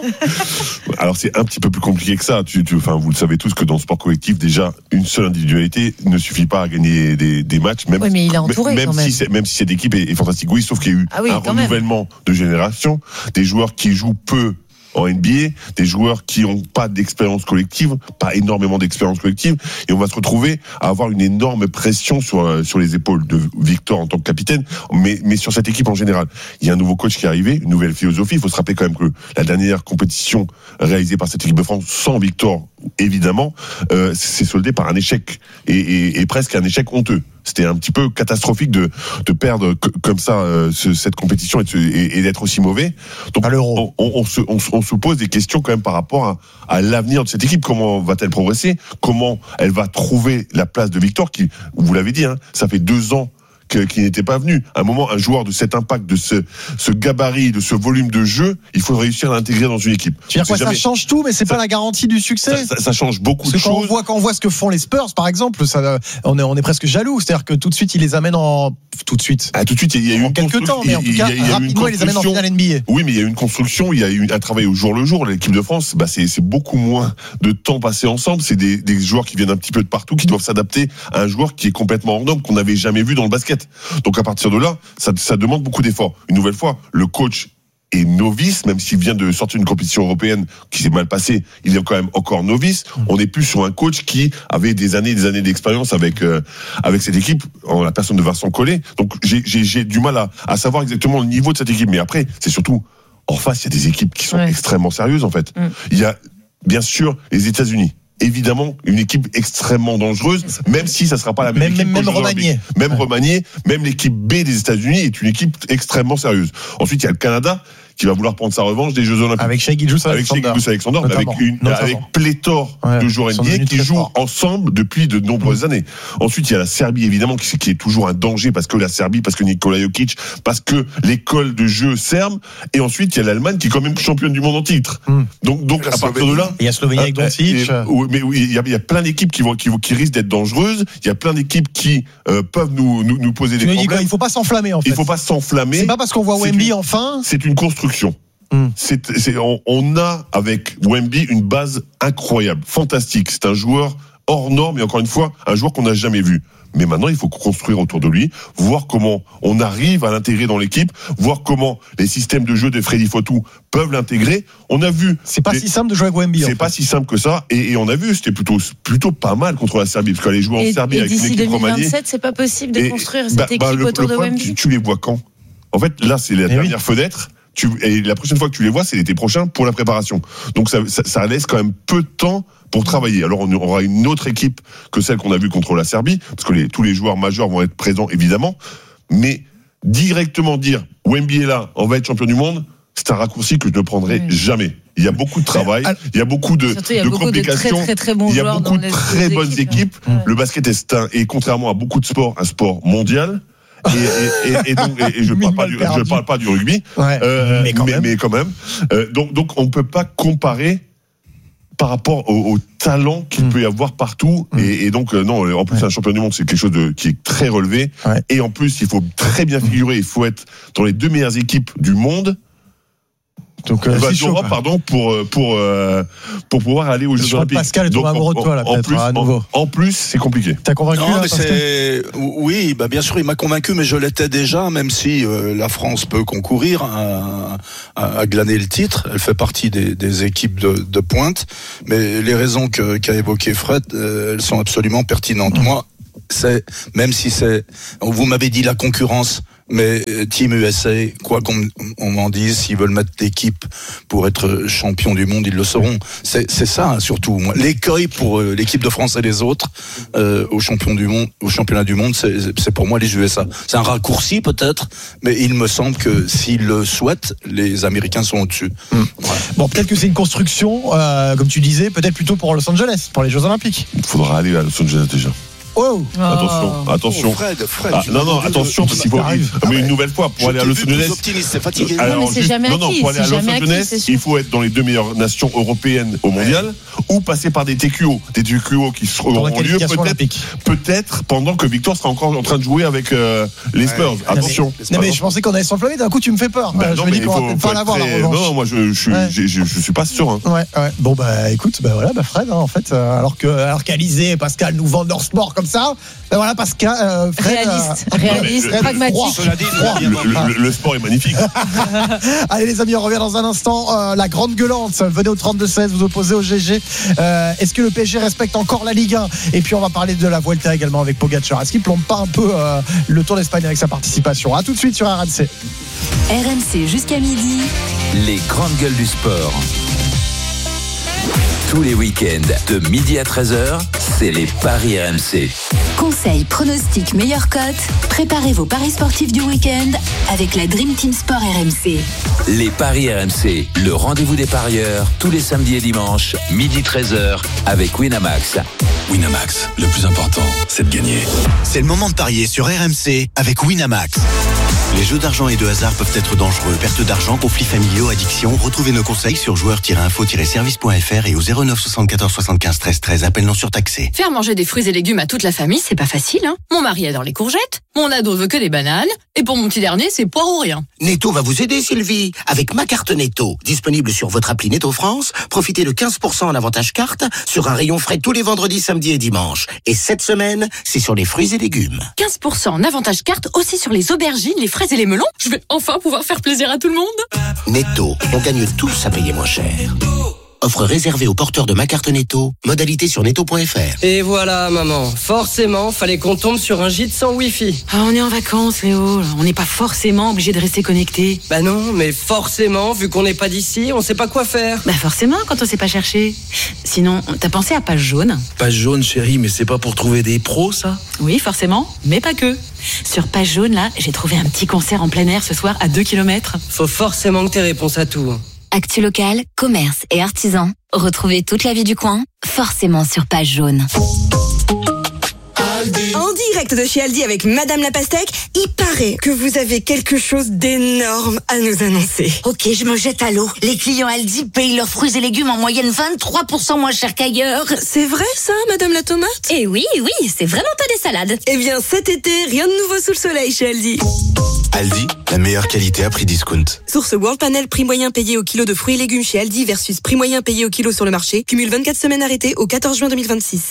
Alors c'est un petit peu plus compliqué que ça. Tu, tu, enfin, vous le savez tous que dans le sport collectif, déjà une seule individualité ne suffit pas à gagner des, des matchs. Même, oui, mais il est entouré même, quand même. Si c'est, même si cette équipe est, est fantastique, oui, sauf qu'il y a eu ah oui, un renouvellement même. de génération, des joueurs qui jouent peu en N B A, des joueurs qui n'ont pas d'expérience collective, pas énormément d'expérience collective, et on va se retrouver à avoir une énorme pression sur sur les épaules de Victor en tant que capitaine, mais mais sur cette équipe en général. Il y a un nouveau coach qui est arrivé, une nouvelle philosophie. Il faut se rappeler quand même que la dernière compétition réalisée par cette équipe de France sans Victor, évidemment, euh, c'est soldé par un échec et, et, et presque un échec honteux. C'était un petit peu catastrophique de, de perdre c- comme ça euh, ce, cette compétition et, de, et, et d'être aussi mauvais. Donc on, on, on, se, on, on se pose des questions quand même par rapport à, à l'avenir de cette équipe. Comment va-t-elle progresser? Comment elle va trouver la place de Victor qui, vous l'avez dit, hein, ça fait deux ans qui n'était pas venu. À un moment, un joueur de cet impact, de ce, ce gabarit, de ce volume de jeu, il faut réussir à l'intégrer dans une équipe. Tu veux dire quoi, jamais... ça change tout, mais c'est ça, pas la garantie du succès. Ça, ça, ça change beaucoup de quand choses. On voit, quand on voit ce que font les Spurs, par exemple, ça, on est, on est presque jaloux. C'est-à-dire que tout de suite, ils les amènent en, tout de suite. Ah, tout de suite, il y a eu en quelques temps, mais en tout cas, il y a, il y a rapidement, ils les amènent en finale N B A. Oui, mais il y a eu une construction, il y a eu un travail au jour le jour. L'équipe de France, bah, c'est, c'est beaucoup moins de temps passé ensemble. C'est des, des joueurs qui viennent un petit peu de partout, qui doivent s'adapter à un joueur qui est complètement hors norme, qu'on n'avait jamais vu dans le basket. Donc, à partir de là, ça, ça demande beaucoup d'efforts. Une nouvelle fois, le coach est novice, même s'il vient de sortir d'une compétition européenne qui s'est mal passée, il est quand même encore novice. On n'est plus sur un coach qui avait des années et des années d'expérience avec euh, avec cette équipe, en la personne de Vincent Collet. Donc j'ai, j'ai, j'ai du mal à, à savoir exactement le niveau de cette équipe. Mais après, c'est surtout, en face, il y a des équipes qui sont ouais. extrêmement sérieuses, en fait. Mm. Il y a, bien sûr, les États-Unis. Évidemment, une équipe extrêmement dangereuse, même si ça sera pas la même, même équipe. Même, même remaniée. Même ouais. remaniée, même l'équipe B des États-Unis est une équipe extrêmement sérieuse. Ensuite, il y a le Canada qui va vouloir prendre sa revanche des Jeux Olympiques. Avec Shai Gilgeous-Alexander. Avec Shai Gilgeous-Alexander, avec une, Notamment. avec pléthore ouais, de joueurs N B A qui jouent fort. ensemble depuis de nombreuses mmh. années. Ensuite, il y a la Serbie, évidemment, qui, qui est toujours un danger parce que la Serbie, parce que Nikola Jokic, parce que l'école de jeu serbe. Et ensuite, il y a l'Allemagne qui est quand même championne du monde en titre. Mmh. Donc, donc, à partir de là. Il y a Slovénie avec Doncic. Mais oui, il y a, il y a plein d'équipes qui vont, qui vont, qui risquent d'être dangereuses. Il y a plein d'équipes qui, euh, peuvent nous, nous, nous poser tu des problèmes. Il faut pas s'enflammer, en fait. Il faut pas s'enflammer. C'est pas parce qu'on voit Wemby enfin. C'est une construction. Mmh. C'est, c'est, on, on a avec Wemby une base incroyable, fantastique. C'est un joueur hors norme et encore une fois, un joueur qu'on n'a jamais vu. Mais maintenant, il faut construire autour de lui, voir comment on arrive à l'intégrer dans l'équipe, voir comment les systèmes de jeu de Freddy Foutoux peuvent l'intégrer. On a vu. C'est pas les, si simple de jouer avec Wemby. C'est pas fait. si simple que ça. Et, et on a vu, c'était plutôt, plutôt pas mal contre la Serbie, parce qu'aller jouer et, en Serbie et avec une équipe remaniée. remaniée. d'ici deux mille vingt-sept, c'est pas possible de et, construire bah, cette équipe bah, le, autour le de problème, Wemby. tu, tu les vois quand? En fait, là, c'est la et dernière oui. fenêtre. tu, et la prochaine fois que tu les vois, c'est l'été prochain pour la préparation. Donc ça, ça, ça laisse quand même peu de temps pour travailler. Alors on aura une autre équipe que celle qu'on a vue contre la Serbie, parce que les, tous les joueurs majeurs vont être présents évidemment, mais directement dire Wemby est là, on va être champion du monde, c'est un raccourci que je ne prendrai oui. jamais. Il y a beaucoup de travail, il y a beaucoup de, Surtout, il y a de beaucoup complications, de très, très, très bons il y a joueurs beaucoup dans de très bonnes équipes. équipes. Ouais. Le basket est, un, et contrairement à beaucoup de sports, un sport mondial. Et, et, et, et donc, et je ne parle pas du, je parle pas du rugby, ouais, euh, mais, quand mais, mais quand même. Euh, donc, donc, on ne peut pas comparer par rapport au, au talent qu'il mmh. peut y avoir partout. Mmh. Et, et donc, euh, non, en plus, ouais. un champion du monde, c'est quelque chose de, qui est très relevé. Ouais. Et en plus, il faut très bien figurer, il faut être dans les deux meilleures équipes du monde. Donc, euh, bah, c'est chaud, pardon, pour, pour, euh, pour pouvoir aller aux Jeux Olympiques. Pascal est tombé amoureux de toi, là, en plus, à nouveau. En, en plus, c'est compliqué. T'as convaincu, non, là, mais c'est... Oui, bah, bien sûr, il m'a convaincu, mais je l'étais déjà, même si euh, la France peut concourir à, à, à glaner le titre. Elle fait partie des, des équipes de, de pointe. Mais les raisons que, qu'a évoquées Fred, euh, elles sont absolument pertinentes. Mmh. Moi, c'est, même si c'est, vous m'avez dit la concurrence, mais Team U S A, quoi qu'on on m'en dise, s'ils veulent mettre l'équipe pour être champion du monde, ils le seront. C'est, c'est ça, hein, surtout. L'écueil pour euh, l'équipe de France et les autres euh, au champion du monde, au championnat du monde, c'est, c'est pour moi les U S A. C'est un raccourci peut-être, mais il me semble que s'ils le souhaitent, les Américains sont au-dessus. Mmh. Ouais. Bon, peut-être que c'est une construction, euh, comme tu disais, peut-être plutôt pour Los Angeles, pour les Jeux Olympiques. Il faudra aller à Los Angeles déjà. Oh. Attention, attention. Oh, Fred, Fred, ah, non, non, attention, parce qu'il faut. Ah, mais une nouvelle fois, pour aller à Los Angeles. C'est fatigué. Alors, non, mais c'est juste, jamais non, non, pour aller à Los Angeles, il faut être dans les deux meilleures nations européennes au mondial, ouais. ou passer par des T Q O. Des T Q O qui seront en lieu peut-être, peut-être pendant que Victor sera encore en train de jouer avec euh, les Spurs. Ouais. Attention. Non, mais je pensais qu'on allait s'enflammer, d'un coup, tu me fais peur. Bah, je non, me dis qu'on va peut-être pas l'avoir, la revanche. Non, moi, je, je, ouais. je, je, je suis pas sûr. Hein. Ouais, ouais. Bon, bah, écoute, bah voilà, bah, Fred, hein, en fait, euh, alors que, alors qu'Alizé et Pascal nous vendent leur sport comme ça, bah voilà, Pascal, euh, Fred, réaliste, euh, réaliste, le, pragmatique. Le, le, le, le sport est magnifique. Allez, les amis, on revient dans un instant. Euh, la grande gueulante, venez au trente-deux seize, vous opposez au G G. Euh, est-ce que le P S G respecte encore la Ligue un? Et puis, on va parler de la Vuelta également avec Pogacar. Est-ce qu'il plombe pas un peu euh, le Tour d'Espagne avec sa participation? A tout de suite sur R M C. R M C jusqu'à midi. Les grandes gueules du sport. Tous les week-ends, de midi à treize heures, c'est les paris R M C. Conseils, pronostics, meilleures cotes. Préparez vos paris sportifs du week-end avec la Dream Team Sport R M C. Les paris R M C, le rendez-vous des parieurs, tous les samedis et dimanches, midi treize heures, avec Winamax. Winamax, le plus important, c'est de gagner. C'est le moment de parier sur R M C avec Winamax. Les jeux d'argent et de hasard peuvent être dangereux. Perte d'argent, conflits familiaux, addiction. Retrouvez nos conseils sur joueurs tiret info tiret service point f r et au zéro neuf soixante-quatorze soixante-quinze treize treize. Appel non surtaxé. Faire manger des fruits et légumes à toute la famille, c'est pas facile, hein. Mon mari adore les courgettes, mon ado veut que des bananes, et pour mon petit dernier, c'est poire ou rien. Netto va vous aider, Sylvie. Avec ma carte Netto, disponible sur votre appli Netto France, profitez de quinze pour cent en avantage carte sur un rayon frais tous les vendredis, samedis et dimanches. Et cette semaine, c'est sur les fruits et légumes. quinze pour cent en avantage carte aussi sur les aubergines, les fraises et les melons. Je vais enfin pouvoir faire plaisir à tout le monde. Netto, on gagne tous à payer moins cher. Offre réservée aux porteurs de ma carte Netto. Modalité sur netto point f r. Et voilà, maman. Forcément, fallait qu'on tombe sur un gîte sans Wi-Fi. Ah, on est en vacances, Léo. On n'est pas forcément obligé de rester connecté. Bah non, mais forcément, vu qu'on n'est pas d'ici, on sait pas quoi faire. Bah forcément, quand on sait pas chercher. Sinon, t'as pensé à Page Jaune? Page Jaune, chérie, mais c'est pas pour trouver des pros, ça? Oui, forcément, mais pas que. Sur Page Jaune, là, j'ai trouvé un petit concert en plein air ce soir à deux kilomètres. Faut forcément que t'aies réponse à tout. Actu local, commerce et artisans. Retrouvez toute la vie du coin, forcément sur Page Jaune. En direct de chez Aldi avec Madame la Pastèque, il paraît que vous avez quelque chose d'énorme à nous annoncer. Ok, je me jette à l'eau. Les clients Aldi payent leurs fruits et légumes en moyenne vingt-trois pour cent moins cher qu'ailleurs. C'est vrai ça, Madame la Tomate? Eh oui, oui, c'est vraiment pas des salades. Eh bien, cet été, rien de nouveau sous le soleil chez Aldi. Aldi, la meilleure qualité à prix discount. Source World Panel, prix moyen payé au kilo de fruits et légumes chez Aldi versus prix moyen payé au kilo sur le marché. Cumule vingt-quatre semaines arrêtées au quatorze juin deux mille vingt-six.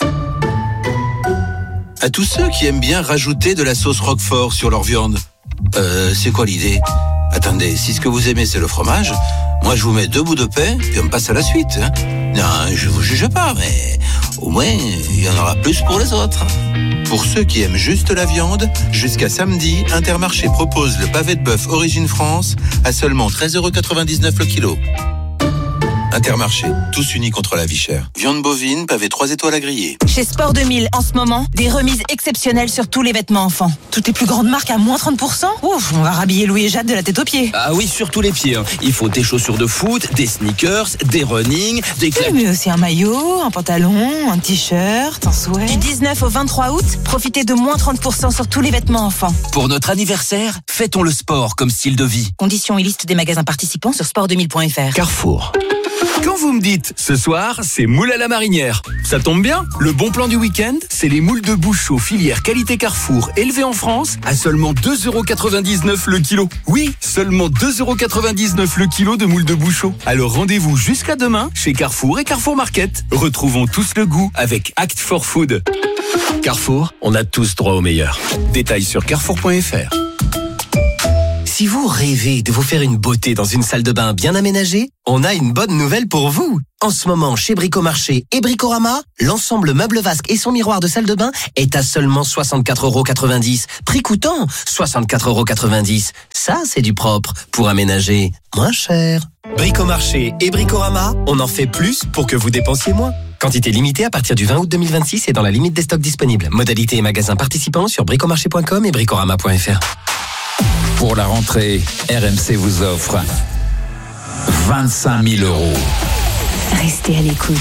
À tous ceux qui aiment bien rajouter de la sauce Roquefort sur leur viande. Euh, c'est quoi l'idée? Attendez, si ce que vous aimez c'est le fromage, moi je vous mets deux bouts de pain, puis on passe à la suite. Hein. Non, je vous juge pas, mais au moins, il y en aura plus pour les autres. Pour ceux qui aiment juste la viande, jusqu'à samedi, Intermarché propose le pavé de bœuf Origine France à seulement treize euros quatre-vingt-dix-neuf le kilo. Intermarché, tous unis contre la vie chère. Viande bovine, pavé trois étoiles à griller. Chez Sport deux mille, en ce moment, des remises exceptionnelles sur tous les vêtements enfants. Toutes les plus grandes marques à moins trente pour cent. Ouf, on va rhabiller Louis et Jade de la tête aux pieds. Ah oui, sur tous les pieds. Hein. Il faut des chaussures de foot, des sneakers, des running, des claques. Oui, mais aussi un maillot, un pantalon, un t-shirt, un sweat. Du dix-neuf au vingt-trois août, profitez de moins trente pour cent sur tous les vêtements enfants. Pour notre anniversaire, fêtons le sport comme style de vie. Conditions et liste des magasins participants sur sport deux mille point f r. Carrefour. Quand vous me dites, ce soir, c'est moule à la marinière. Ça tombe bien, le bon plan du week-end, c'est les moules de Bouchot filière qualité Carrefour, élevées en France, à seulement deux euros quatre-vingt-dix-neuf le kilo. Oui, seulement deux euros quatre-vingt-dix-neuf le kilo de moules de Bouchot. Alors rendez-vous jusqu'à demain, chez Carrefour et Carrefour Market. Retrouvons tous le goût avec Act for Food. Carrefour, on a tous droit au meilleur. Détails sur carrefour point f r. Si vous rêvez de vous faire une beauté dans une salle de bain bien aménagée, on a une bonne nouvelle pour vous. En ce moment, chez Bricomarché et Bricorama, l'ensemble meuble vasque et son miroir de salle de bain est à seulement soixante-quatre euros quatre-vingt-dix. Prix coûtant soixante-quatre euros quatre-vingt-dix. Ça, c'est du propre pour aménager moins cher. Bricomarché et Bricorama, on en fait plus pour que vous dépensiez moins. Quantité limitée à partir du vingt août deux mille vingt-six et dans la limite des stocks disponibles. Modalité et magasins participants sur bricomarché point com et bricorama point f r. Pour la rentrée, R M C vous offre vingt-cinq mille euros. Restez à l'écoute.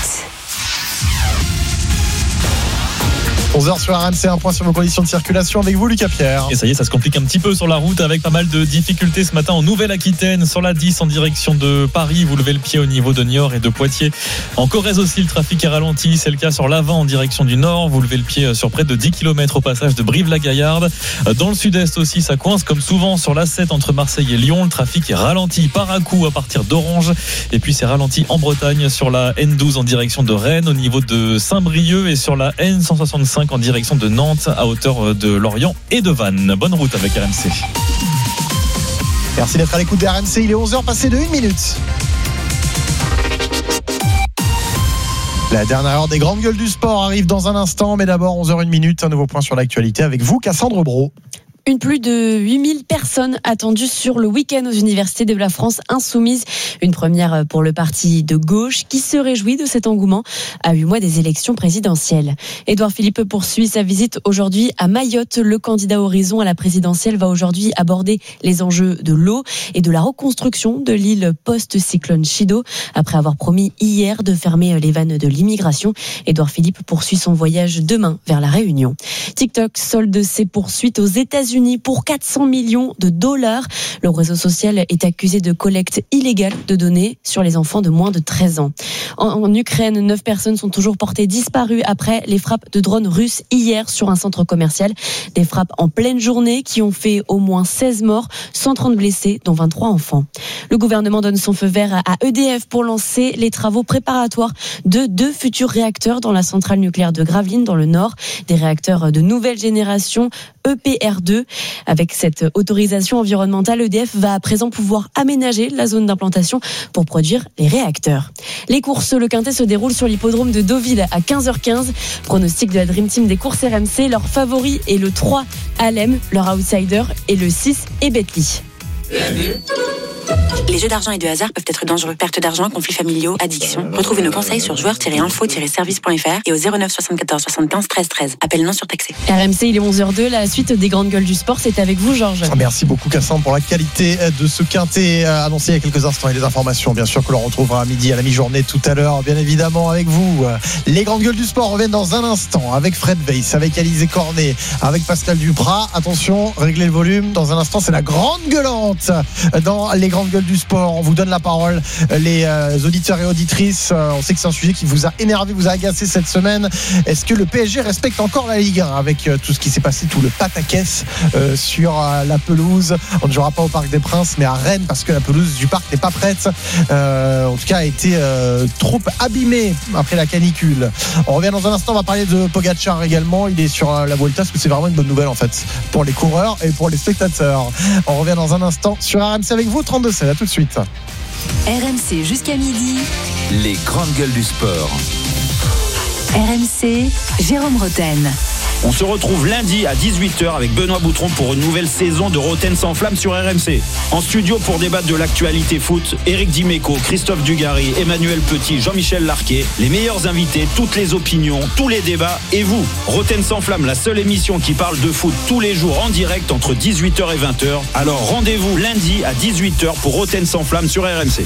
onze heures sur R M C, un point sur vos conditions de circulation avec vous, Lucas Pierre. Et ça y est, ça se complique un petit peu sur la route avec pas mal de difficultés ce matin en Nouvelle-Aquitaine, sur la dix en direction de Paris. Vous levez le pied au niveau de Niort et de Poitiers. En Corrèze aussi, le trafic est ralenti. C'est le cas sur l'Avent en direction du Nord. Vous levez le pied sur près de dix kilomètres au passage de Brive-la-Gaillarde. Dans le sud-est aussi, ça coince comme souvent sur l'A sept entre Marseille et Lyon. Le trafic est ralenti par à-coup à partir d'Orange. Et puis c'est ralenti en Bretagne sur la N douze en direction de Rennes, au niveau de Saint-Brieuc, et sur la N cent soixante-cinq en direction de Nantes à hauteur de Lorient et de Vannes. Bonne route avec R M C. Merci d'être à l'écoute de R M C. Il est onze heures passé de une minute. La dernière heure des grandes gueules du sport arrive dans un instant, mais d'abord onze heures une minute, un nouveau point sur l'actualité avec vous, Cassandre Brault. Une plus de huit mille personnes attendues sur le week-end aux universités de la France insoumise. Une première pour le parti de gauche qui se réjouit de cet engouement à huit mois des élections présidentielles. Édouard Philippe poursuit sa visite aujourd'hui à Mayotte. Le candidat Horizon à la présidentielle va aujourd'hui aborder les enjeux de l'eau et de la reconstruction de l'île post-cyclone Chido. Après avoir promis hier de fermer les vannes de l'immigration, Édouard Philippe poursuit son voyage demain vers la Réunion. TikTok solde ses poursuites aux États-Unis pour quatre cents millions de dollars. Le réseau social est accusé de collecte illégale de données sur les enfants de moins de treize ans. En, en Ukraine, neuf personnes sont toujours portées disparues après les frappes de drones russes hier sur un centre commercial. Des frappes en pleine journée qui ont fait au moins seize morts, cent trente blessés, dont vingt-trois enfants. Le gouvernement donne son feu vert à E D F pour lancer les travaux préparatoires de deux futurs réacteurs dans la centrale nucléaire de Gravelines dans le Nord. Des réacteurs de nouvelle génération, E P R deux. Avec cette autorisation environnementale, E D F va à présent pouvoir aménager la zone d'implantation pour produire les réacteurs. Les courses, le Quintet se déroule sur l'hippodrome de Deauville à quinze heures quinze. Pronostic de la Dream Team des courses R M C. Leur favori est le trois Alem, leur outsider est le six Ebetli. Les jeux d'argent et de hasard peuvent être dangereux. Perte d'argent, conflits familiaux, addiction. Retrouvez nos conseils sur joueurs tiret info tiret service point f r et au zéro neuf soixante-quatorze soixante-quinze treize treize. Appel non surtaxé. R M C, il est onze heures deux. La suite des grandes gueules du sport, c'est avec vous, Georges. Merci beaucoup, Cassandre, pour la qualité de ce quintet annoncé il y a quelques instants et les informations, bien sûr, que l'on retrouvera à midi, à la mi-journée tout à l'heure, bien évidemment, avec vous. Les grandes gueules du sport reviennent dans un instant avec Fred Weiss, avec Alizé Cornet, avec Pascal Duprat. Attention, réglez le volume. Dans un instant, c'est la grande gueulante dans les grandes gueules du sport. On vous donne la parole, les euh, auditeurs et auditrices. Euh, on sait que c'est un sujet qui vous a énervé, vous a agacé cette semaine. Est-ce que le P S G respecte encore la Ligue un avec euh, tout ce qui s'est passé, tout le pataquès euh, sur euh, la pelouse? On ne jouera pas au Parc des Princes, mais à Rennes, parce que la pelouse du parc n'est pas prête. Euh, en tout cas, a été euh, trop abîmée après la canicule. On revient dans un instant. On va parler de Pogacar également. Il est sur euh, la Vuelta, parce que c'est vraiment une bonne nouvelle en fait pour les coureurs et pour les spectateurs. On revient dans un instant sur R M C avec vous, trente-deux sept. À tout de suite. R M C jusqu'à midi. Les grandes gueules du sport. R M C, Jérôme Roten. On se retrouve lundi à dix-huit heures avec Benoît Boutron pour une nouvelle saison de Roten sans flamme sur R M C. En studio pour débattre de l'actualité foot, Éric Dimeco, Christophe Dugarry, Emmanuel Petit, Jean-Michel Larquet, les meilleurs invités, toutes les opinions, tous les débats et vous. Roten sans flamme, la seule émission qui parle de foot tous les jours en direct entre dix-huit heures et vingt heures. Alors rendez-vous lundi à dix-huit heures pour Roten sans flamme sur R M C.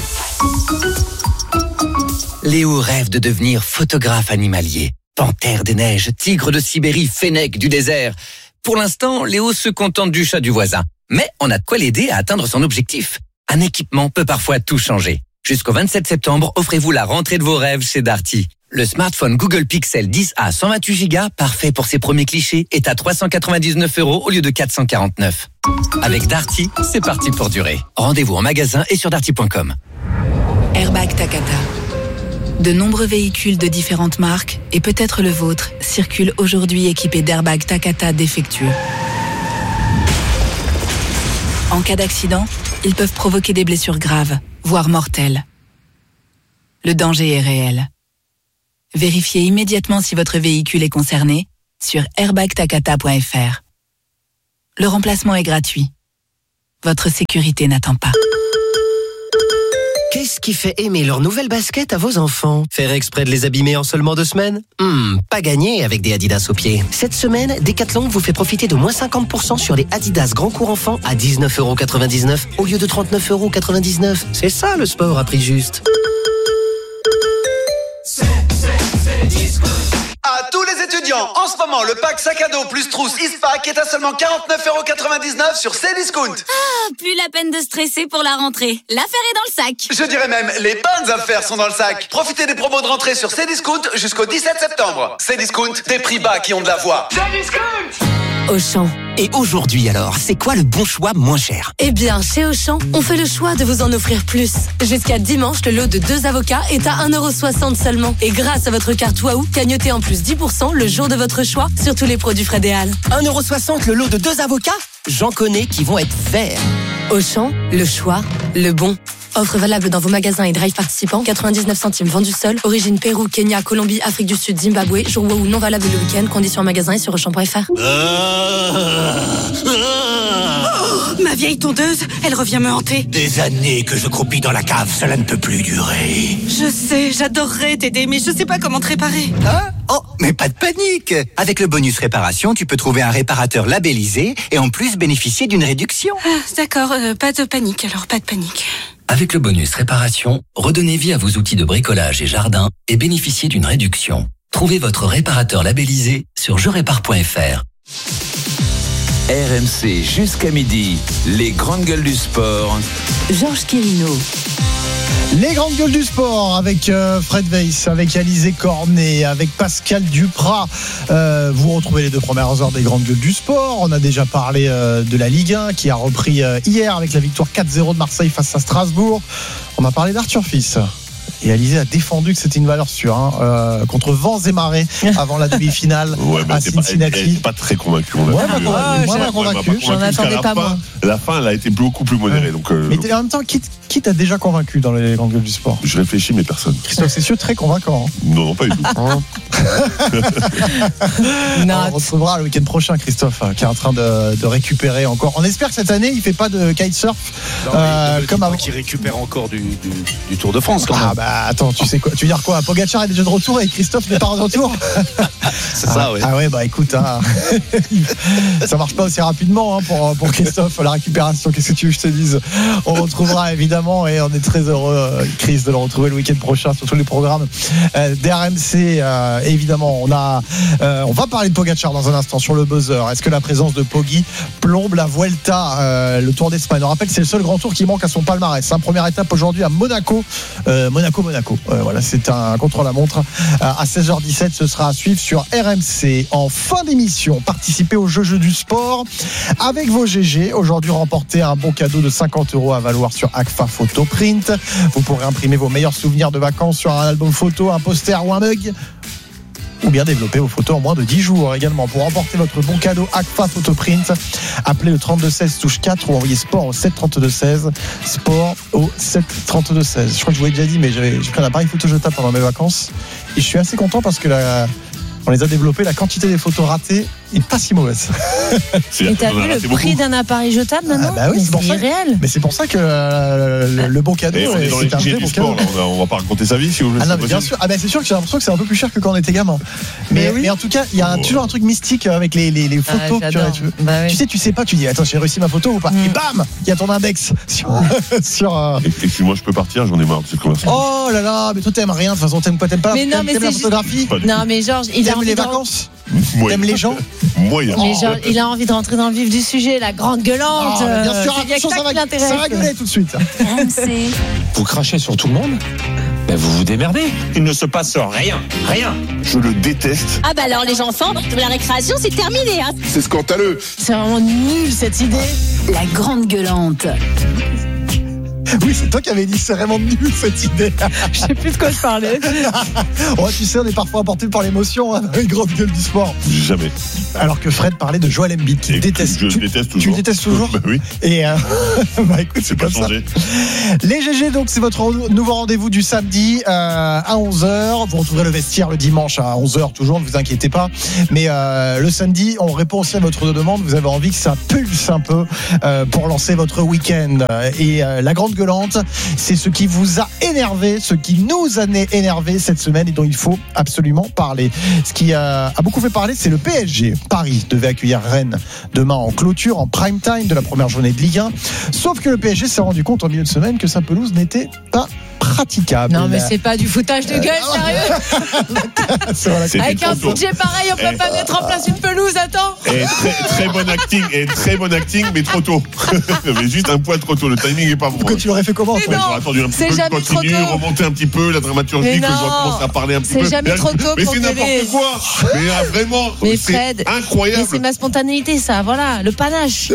Léo rêve de devenir photographe animalier. Panthère des neiges, tigre de Sibérie, fennec du désert. Pour l'instant, Léo se contente du chat du voisin. Mais on a de quoi l'aider à atteindre son objectif. Un équipement peut parfois tout changer. Jusqu'au vingt-sept septembre, offrez-vous la rentrée de vos rêves chez Darty. Le smartphone Google Pixel dix A cent vingt-huit giga, parfait pour ses premiers clichés, est à trois cent quatre-vingt-dix-neuf euros au lieu de quatre cent quarante-neuf. Avec Darty, c'est parti pour durer. Rendez-vous en magasin et sur darty point com. Airbag Takata. De nombreux véhicules de différentes marques, et peut-être le vôtre, circulent aujourd'hui équipés d'airbags Takata défectueux. En cas d'accident, ils peuvent provoquer des blessures graves, voire mortelles. Le danger est réel. Vérifiez immédiatement si votre véhicule est concerné sur airbag takata point f r. Le remplacement est gratuit. Votre sécurité n'attend pas. Qu'est-ce qui fait aimer leurs nouvelles baskets à vos enfants? Faire exprès de les abîmer en seulement deux semaines? Hmm, pas gagné avec des Adidas aux pieds. Cette semaine, Decathlon vous fait profiter de moins cinquante pour cent sur les Adidas Grand Court Enfant à dix-neuf euros quatre-vingt-dix-neuf au lieu de trente-neuf euros quatre-vingt-dix-neuf. C'est ça le sport à prix juste. À tous les étudiants, en ce moment, le pack sac à dos plus trousse Eastpak est à seulement quarante-neuf euros quatre-vingt-dix-neuf sur Cdiscount. Ah, plus la peine de stresser pour la rentrée. L'affaire est dans le sac. Je dirais même, les bonnes affaires sont dans le sac. Profitez des promos de rentrée sur Cdiscount jusqu'au dix-sept septembre. Cdiscount, des prix bas qui ont de la voix. Cdiscount! Auchan. Et aujourd'hui alors, c'est quoi le bon choix moins cher? Eh bien, chez Auchan, on fait le choix de vous en offrir plus. Jusqu'à dimanche, le lot de deux avocats est à un euro soixante seulement. Et grâce à votre carte Waouh, gagnotez en plus dix pour cent le jour de votre choix sur tous les produits Fred et Al. un euro soixante le lot de deux avocats? J'en connais qui vont être verts. Auchan, le choix, le bon. Offre valable dans vos magasins et drive participants. quatre-vingt-dix-neuf centimes vendu seul. Origine Pérou, Kenya, Colombie, Afrique du Sud, Zimbabwe. Jour Waouh non valable le week-end. Conditions en magasin et sur auchan point f r. Oh, ma vieille tondeuse, elle revient me hanter. Des années que je croupis dans la cave, cela ne peut plus durer. Je sais, j'adorerais t'aider, mais je sais pas comment te réparer. Hein? Oh, mais pas de panique. Avec le bonus réparation, tu peux trouver un réparateur labellisé et en plus bénéficier d'une réduction. Ah, d'accord, euh, pas de panique, alors pas de panique. Avec le bonus réparation, redonnez vie à vos outils de bricolage et jardin et bénéficiez d'une réduction. Trouvez votre réparateur labellisé sur je répare point f r. R M C jusqu'à midi, les grandes gueules du sport. Georges Quirino. Les grandes gueules du sport avec euh, Fred Weiss, avec Alizé Cornet, avec Pascal Duprat. Euh, vous retrouvez les deux premières heures des grandes gueules du sport. On a déjà parlé euh, de la Ligue un qui a repris euh, hier avec la victoire quatre zéro de Marseille face à Strasbourg. On a parlé d'Arthur Fils. Et Alizé a défendu que c'était une valeur sûre hein, euh, contre vents et marées avant la demi-finale ouais, à Cincinnati. Elle n'est pas très convaincue. On ouais, pas convaincu. Moi, pas convaincu. J'en attendais pas moins. La fin, elle a été beaucoup plus modérée. Ouais. Donc, euh, mais en même temps, qui, qui t'a déjà convaincu dans les grandes gueules du sport? Je réfléchis, mais personne. Christophe Cessieux, très convaincant. Hein. Non, non, pas du tout. On retrouvera le week-end prochain Christophe, qui est en train de, de récupérer encore. On espère que cette année, il ne fait pas de kitesurf non, euh, comme avant. Qui récupère encore du, du, du Tour de France quand même. Ah bah attends, tu sais quoi? Tu veux dire quoi? Pogacar est déjà de retour et Christophe n'est pas de retour. C'est ça, ah, oui. Ah ouais, bah écoute, hein, ça marche pas aussi rapidement hein, pour, pour Christophe, la récupération. Qu'est-ce que tu veux que je te dise? On retrouvera évidemment et on est très heureux, euh, Chris, de le retrouver le week-end prochain sur tous les programmes euh, d'R M C. Euh, évidemment, on a, euh, on va parler de Pogacar dans un instant sur le buzzer. Est-ce que la présence de Poggi plombe la Vuelta, euh, le Tour d'Espagne? On rappelle, c'est le seul grand tour qui manque à son palmarès. Hein. Première étape aujourd'hui à Monaco, euh, Monaco, Monaco. Euh, voilà, c'est un contre-la-montre à seize heures dix-sept. Ce sera à suivre sur R M C. En fin d'émission, participez au jeu jeu du sport avec vos G G. Aujourd'hui, remportez un bon cadeau de cinquante euros à valoir sur Agfa Photo Print. Vous pourrez imprimer vos meilleurs souvenirs de vacances sur un album photo, un poster ou un mug. ou bien développer vos photos en moins de dix jours également. Pour remporter votre bon cadeau Agfa Photoprint, appelez le trente-deux seize touche quatre ou envoyez sport au sept trente-deux seize, sport au sept trente-deux seize. Je crois que je vous l'ai déjà dit, mais j'avais, j'ai pris un appareil photo jetable pendant mes vacances et je suis assez content parce que la, on les a développés, la quantité des photos ratées est pas si mauvaise. Et t'as vu le prix d'un appareil jetable maintenant? Ah bah oui, c'est, c'est irréel. Mais c'est pour ça que euh, le, le bon cadeau, on est dans les clichés du sport, là, on, va, on va pas raconter sa vie si vous voulez. Ah non, mais bien sûr. Ah bah c'est sûr que j'ai l'impression que c'est un peu plus cher que quand on était gamin. Mais, mais, oui. mais en tout cas, il y a oh. toujours un truc mystique avec les, les, les photos. Ah, que tu, tu, bah oui. tu sais, tu sais pas, tu dis attends, j'ai réussi ma photo ou pas. Mm. Et bam, il y a ton index sur. sur euh... et, et puis moi, je peux partir, j'en ai marre de cette conversation. Oh là là, mais toi t'aimes rien. De toute façon, t'aimes quoi? T'aimes pas mais non, mais la photographie? Non, mais Georges, il aime les vacances. T'aimes les gens? Moyen. Genre, il a envie de rentrer dans le vif du sujet, la grande gueulante. Oh, bien sûr, attention, ça, va, ça va gueuler tout de suite. R M C. Vous crachez sur tout le monde? Ben vous vous démerdez. Il ne se passe rien, rien. Je le déteste. Ah bah alors les enfants, la récréation c'est terminé. Hein. C'est scandaleux. C'est vraiment nul cette idée. La grande gueulante. Oui, c'est toi qui avais dit c'est vraiment nul cette idée. Je sais plus de quoi je parlais. Oh, tu sais, on est parfois emporté par l'émotion hein, dans les grandes gueules du sport. Jamais. Alors que Fred parlait de Joel Embiid qui déteste. Je tu, déteste toujours. Tu le détestes toujours? Bah oui. Et euh, bah écoute, c'est, c'est comme ça. Les G G, donc c'est votre nouveau rendez-vous du samedi euh, à onze heures. Vous retrouverez le vestiaire le dimanche à onze heures toujours, ne vous inquiétez pas. Mais euh, le samedi, on répond aussi à votre demande. Vous avez envie que ça pulse un peu euh, pour lancer votre week-end. Et euh, la grande gueulante, c'est ce qui vous a énervé, ce qui nous a énervé cette semaine et dont il faut absolument parler. Ce qui a, a beaucoup fait parler, c'est le P S G. Paris devait accueillir Rennes demain en clôture, en prime time de la première journée de Ligue un. Sauf que le P S G s'est rendu compte en milieu de semaine que sa pelouse n'était pas praticable. Non mais c'est pas du foutage de gueule, euh, sérieux. Avec un budget pareil, on peut et pas mettre en place une pelouse, attends. Et très, très bon acting, et très bon acting, mais trop tôt. Mais juste un poil trop tôt, le timing est pas bon. Pourquoi tu l'aurais fait comment? Mais non, attendu un petit c'est peu, jamais continue, trop tôt. Remonter un petit peu la dramaturgie, que je dois commencer à parler un petit c'est peu. C'est jamais trop tôt mais pour c'est gueuler. n'importe quoi. Mais ah, vraiment, mais c'est Fred, incroyable. Mais c'est ma spontanéité, ça, voilà, le panache.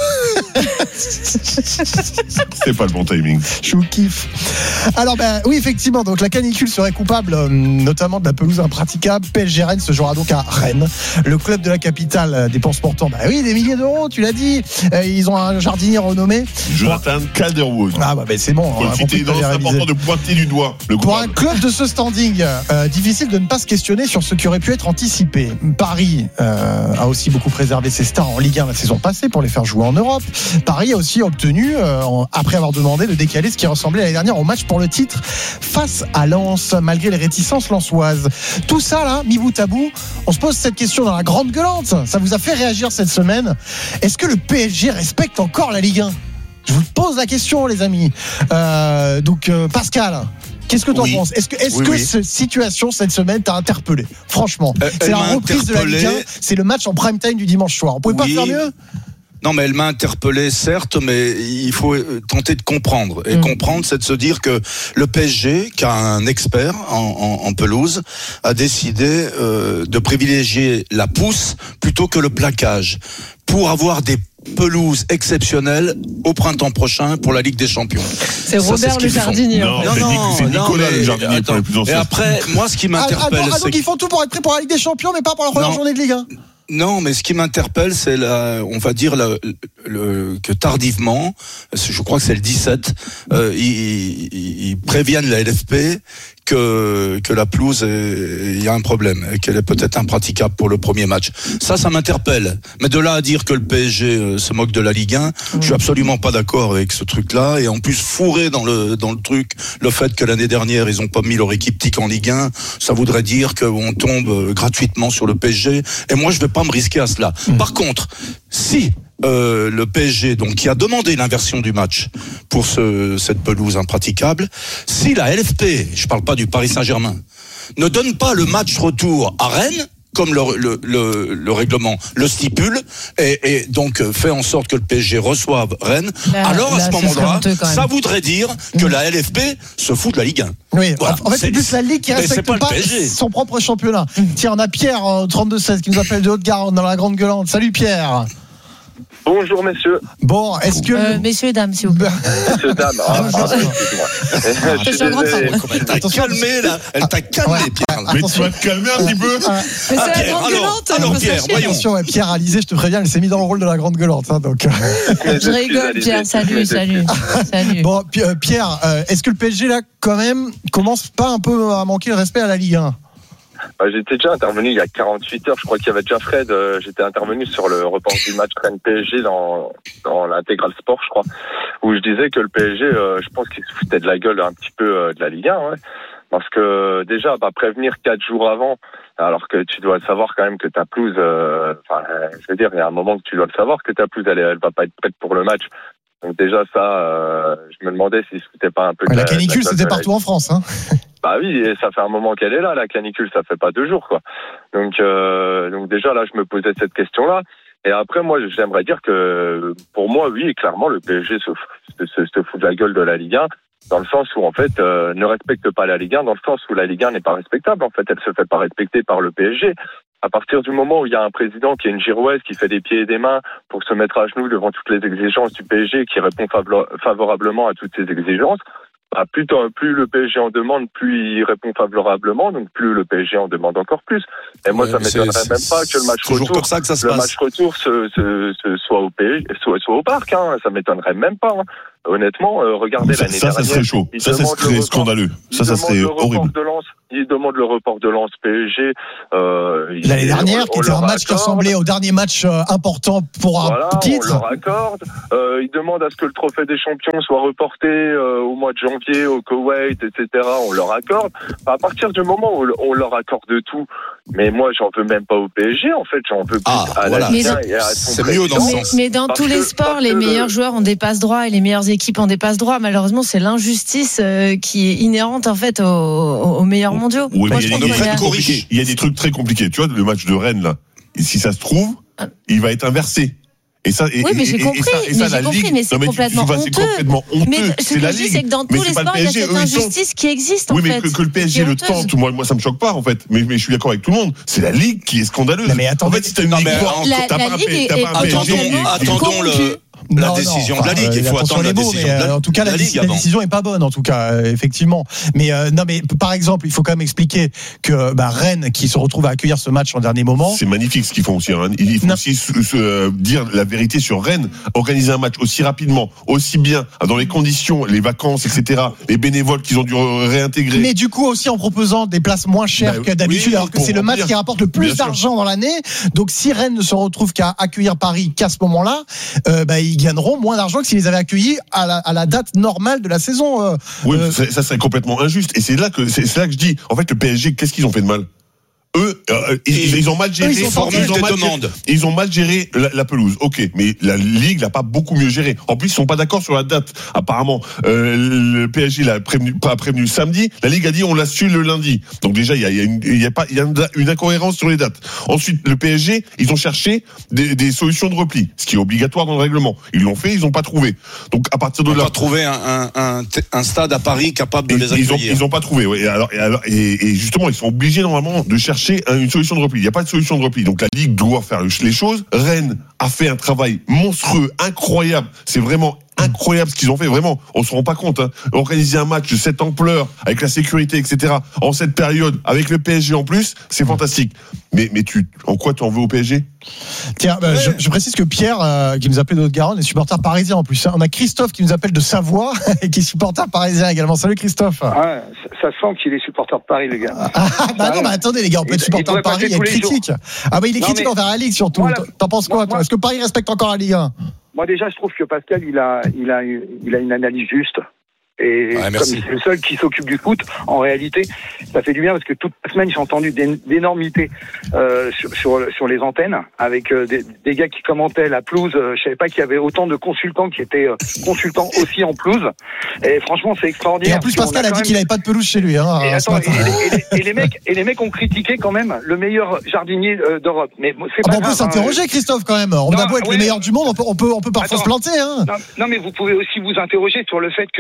C'est pas le bon timing. Je vous kiffe. Alors ben oui, effectivement, donc la canicule serait coupable euh, notamment de la pelouse impraticable. P S G Rennes se jouera donc à Rennes. Le club de la capitale euh, dépense pourtant bah oui, des milliers d'euros, tu l'as dit. Euh, ils ont un jardinier renommé Jonathan Calderwood. Ah bah ben c'est bon. C'est important de pointer du doigt le Pour un club de ce standing, euh, difficile de ne pas se questionner sur ce qui aurait pu être anticipé. Paris euh, a aussi beaucoup préservé ses stars en Ligue un la saison passée pour les faire jouer en Europe. Paris a aussi obtenu, euh, après avoir demandé, de décaler ce qui ressemblait l'année dernière au match pour le titre face à Lens, malgré les réticences lensoises. Tout ça, là, mis bout à bout, on se pose cette question dans la grande gueulante. Ça vous a fait réagir cette semaine. Est-ce que le P S G respecte encore la Ligue un? Je vous pose la question, les amis. Euh, donc, euh, Pascal, qu'est-ce que tu en oui. penses? Est-ce que, est-ce oui, que oui. cette situation cette semaine t'a interpellé? Franchement, euh, c'est la reprise de la Ligue un, c'est le match en prime time du dimanche soir. On pouvait oui. pas faire mieux? Non, mais elle m'a interpellé, certes, mais il faut tenter de comprendre. Et mmh. comprendre, c'est de se dire que le P S G, qui a un expert en, en, en pelouse, a décidé euh, de privilégier la pousse plutôt que le plaquage pour avoir des pelouses exceptionnelles au printemps prochain pour la Ligue des Champions. C'est ça, Robert c'est le jardinier. Non, non, non, c'est Nicolas non, mais, le jardinier attends, pour les plus anciens. Et après, moi, ce qui m'interpelle, ah, ah, c'est donc ils font tout pour être prêts pour la Ligue des Champions, mais pas pour la première non. journée de Ligue un. Non, mais ce qui m'interpelle, c'est la, on va dire la, le, que tardivement, je crois que c'est le dix-sept, euh, ils, ils, ils préviennent la L F P que que la pelouse, il y a un problème, et qu'elle est peut-être impraticable pour le premier match. Ça, ça m'interpelle. Mais de là à dire que le P S G euh, se moque de la Ligue un, mmh. je suis absolument pas d'accord avec ce truc-là. Et en plus, fourré dans le dans le truc, le fait que l'année dernière ils ont pas mis leur équipe tic en Ligue un, ça voudrait dire qu'on tombe gratuitement sur le P S G. Et moi, je vais pas me risquer à cela. Mmh. Par contre, si Euh, le P S G, donc, qui a demandé l'inversion du match pour ce, cette pelouse impraticable, si la L F P, je parle pas du Paris Saint-Germain, ne donne pas le match retour à Rennes, comme le, le, le, le règlement le stipule, et, et donc fait en sorte que le P S G reçoive Rennes, là, alors là, à ce moment-là, ça voudrait dire que mmh. la L F P se fout de la Ligue un. Oui, voilà. En fait, c'est, c'est plus la Ligue qui respecte pas, pas son propre championnat. Mmh. Tiens, on a Pierre, trente-deux seize, qui nous appelle de Haute-Garonne dans la grande gueulante. Salut Pierre. Bonjour messieurs. Bon, est-ce que euh, messieurs et dames, s'il vous plaît. Messieurs dames. Ah, pardon, excuse-moi. Je suis désolé. Elle t'a calmé là. Elle t'a calmé, Pierre. Mais tu vas te calmer un petit peu. Mais c'est Ah, la Pierre, grande alors, gueulante. alors, faut Pierre, sachez. voyons. Attention, ouais, Pierre Alizé, je te préviens, elle s'est mise dans le rôle de la grande gueulante. Hein, donc. Je rigole, Pierre. Salut, salut. Salut. Bon, P- euh, Pierre, euh, est-ce que le P S G là, quand même, commence pas un peu à manquer le respect à la Ligue un? Bah, j'étais déjà intervenu il y a quarante-huit heures, je crois qu'il y avait déjà Fred, euh, j'étais intervenu sur le report du match Rennes-P S G dans, dans l'intégral sport, je crois, où je disais que le P S G, euh, je pense qu'il se foutait de la gueule un petit peu euh, de la Ligue un, ouais. Parce que déjà, bah, prévenir quatre jours avant, alors que tu dois savoir quand même que ta pelouse, euh, enfin, je veux dire, il y a un moment que tu dois le savoir que ta pelouse, elle, elle va pas être prête pour le match. Donc déjà ça, euh, je me demandais s'il se foutait pas un peu de La la canicule, de la c'était gueule. partout en France. Hein. Bah oui, et ça fait un moment qu'elle est là, la canicule, ça fait pas deux jours, quoi. Donc, euh, donc déjà là, je me posais cette question-là. Et après, moi, j'aimerais dire que, pour moi, oui, clairement, le P S G se, se, se, se fout de la gueule de la Ligue un, dans le sens où, en fait, euh, ne respecte pas la Ligue un, dans le sens où la Ligue un n'est pas respectable. En fait, elle se fait pas respecter par le P S G. À partir du moment où il y a un président qui est une girouette, qui fait des pieds et des mains pour se mettre à genoux devant toutes les exigences du P S G, qui répond favlo- favorablement à toutes ces exigences, bah, plus, plus le P S G en demande, plus il répond favorablement, donc plus le P S G en demande encore plus. Et moi, Ouais, ça m'étonnerait c'est- même pas que le match c'est toujours retour, comme ça que ça se le passe. match retour se, se, se soit au P S G, soit, soit au parc. Hein. Ça m'étonnerait même pas. Hein. Honnêtement, euh, regardez Ça, l'année ça, dernière. ça serait chaud. ils Ça, ça demandent le serait report- scandaleux. ils Ça, ça demandent serait le report horrible. de Lens. Ils demandent le report de Lens P S G. Euh, L'année ils- dernière, on- qui on était un leur match qui accorde. ressemblait au dernier match euh, important pour Voilà, un titre. on leur accorde. Euh, ils demandent à ce que le trophée des champions soit reporté euh, au mois de janvier au Koweït, et cetera. On leur accorde. À partir du moment où on leur accorde tout, mais moi, j'en veux même pas au P S G. En fait, j'en veux plus Ah, à voilà. la Ligue un Mais et à son c'est mieux dans ce président. Mais, sens. mais dans Parce tous les que- sports, parce les que meilleurs le- joueurs ont des passes droits et les meilleures équipes ont des passes droits. Malheureusement, c'est l'injustice euh, qui est inhérente en fait aux, aux meilleurs mondiaux. Oui, Moi, mais je il y a trouve des qu'il y a- trucs compliqués. Il y a des trucs très compliqués. Tu vois, le match de Rennes, là, si ça se trouve, il va être inversé. Et ça, et, Oui, mais et- j'ai et- et compris, ça, et mais ça, j'ai la compris, Ligue, mais c'est non, tu- complètement tu vois, c'est honteux. complètement honteux. Mais ce c'est que la je dis, Ligue. c'est que dans Mais tous c'est les pas le sports, il y a P S G, cette eux, ils sont- injustice qui existe en Oui, mais fait. que, que le P S qui G est le honteuse. tente, moi, moi ça me choque pas en fait. Mais, mais je suis d'accord avec tout le monde. C'est la Ligue qui est scandaleuse. Non, mais attendez, en fait, si t'as une non, Ligue mais forte, La- t'as la pas un Ligue P- est- t'as est pas un P S G. totalement Attendons, attendons le, la Non, décision non, de la Ligue. enfin, Il faut attention attendre la les mots, décision mais, de euh, la, en tout cas, de la, la Ligue la avant. décision est pas bonne, en tout cas, euh, effectivement. Mais euh, non, mais par exemple, il faut quand même expliquer que bah, Rennes, qui se retrouve à accueillir ce match en dernier moment. C'est magnifique ce qu'ils font aussi. Hein. Il faut Non. aussi se, se, euh, dire la vérité sur Rennes. Organiser un match aussi rapidement, aussi bien, dans les conditions, les vacances, et cetera. Les bénévoles qu'ils ont dû réintégrer. Mais du coup aussi en proposant des places moins chères Bah, que d'habitude, oui, alors que pour c'est le match remplir. qui rapporte le Bien plus sûr. d'argent dans l'année. Donc si Rennes ne se retrouve qu'à accueillir Paris qu'à ce moment-là, euh, bah, ils gagneront moins d'argent que s'ils les avaient accueillis à la, à la date normale de la saison. euh, Oui, euh, ça, ça serait complètement injuste. Et c'est là que c'est c'est là que je dis. En fait, le P S G, qu'est-ce qu'ils ont fait de mal? Eux, euh, ils, ils ont mal géré. Eux, ils ont formulé ils ont des mal demandes. géré- Ils ont mal géré la, la pelouse. Ok, mais la Ligue l'a pas beaucoup mieux géré. En plus, ils sont pas d'accord sur la date. Apparemment, euh, le P S G l'a prévenu, pas prévenu samedi. La Ligue a dit on l'a su le lundi. Donc déjà, il y a, il y a une, il y a pas, il y a une incohérence sur les dates. Ensuite, le P S G, ils ont cherché des, des solutions de repli, ce qui est obligatoire dans le règlement. Ils l'ont fait, ils ont pas trouvé. Donc à partir de On là, va trouver un, un, un, un stade à Paris capable de Et les ils ont, accueillir. ils ont pas trouvé. Ouais. Et, alors, et, alors, et, et justement, ils sont obligés normalement de chercher un- une solution de repli. Il n'y a pas de solution de repli. Donc la Ligue doit faire les choses. Rennes a fait un travail monstrueux, incroyable. C'est vraiment incroyable ce qu'ils ont fait. Vraiment, on se rend pas compte. Hein. Organiser un match de cette ampleur, avec la sécurité, et cetera, en cette période, avec le P S G en plus, c'est fantastique. Mais, mais tu, en quoi tu en veux au P S G? Tiens, bah, je, je précise que Pierre, euh, qui nous appelait de Haute-Garonne, est supporter parisien en plus. Hein. On a Christophe qui nous appelle de Savoie et qui est supporter parisien également. Salut Christophe. Ah, ça, ça sent qu'il est supporter de Paris, le gars. Ah, bah non, mais attendez les gars, on peut Il- être il supporter de pourrait Paris, passer il y a une tous les critique. jours. Ah bah il est Non, critique mais- envers la Ligue surtout. Moi, la- T'en penses quoi moi, toi moi- Est-ce que Paris respecte encore la Ligue un? Moi, déjà, je trouve que Pascal, il a, il a, il a une analyse juste. Et Ouais, comme merci. c'est le seul qui s'occupe du foot, en réalité, ça fait du bien parce que toute la semaine, j'ai entendu d'é- d'énormités euh, sur, sur, sur les antennes avec euh, des, des gars qui commentaient la pelouse. Euh, je savais pas qu'il y avait autant de consultants qui étaient euh, consultants aussi en pelouse. Et franchement, c'est Et extraordinaire. en plus parce qu'on Pascal a quand dit même- qu'il avait pas de pelouse chez lui. Hein, Et, ce attends, matin. et, et- et- et les mecs, et les mecs ont critiqué quand même le meilleur jardinier euh, d'Europe. Mais bon, c'est Ah pas bah, on peut grave, hein. s'interroger Christophe quand même. On Non, a beau être ouais. le meilleur du monde, on peut, on peut, on peut parfois Attends. se planter. Hein. Non, non, mais vous pouvez aussi vous interroger sur le fait que tout le long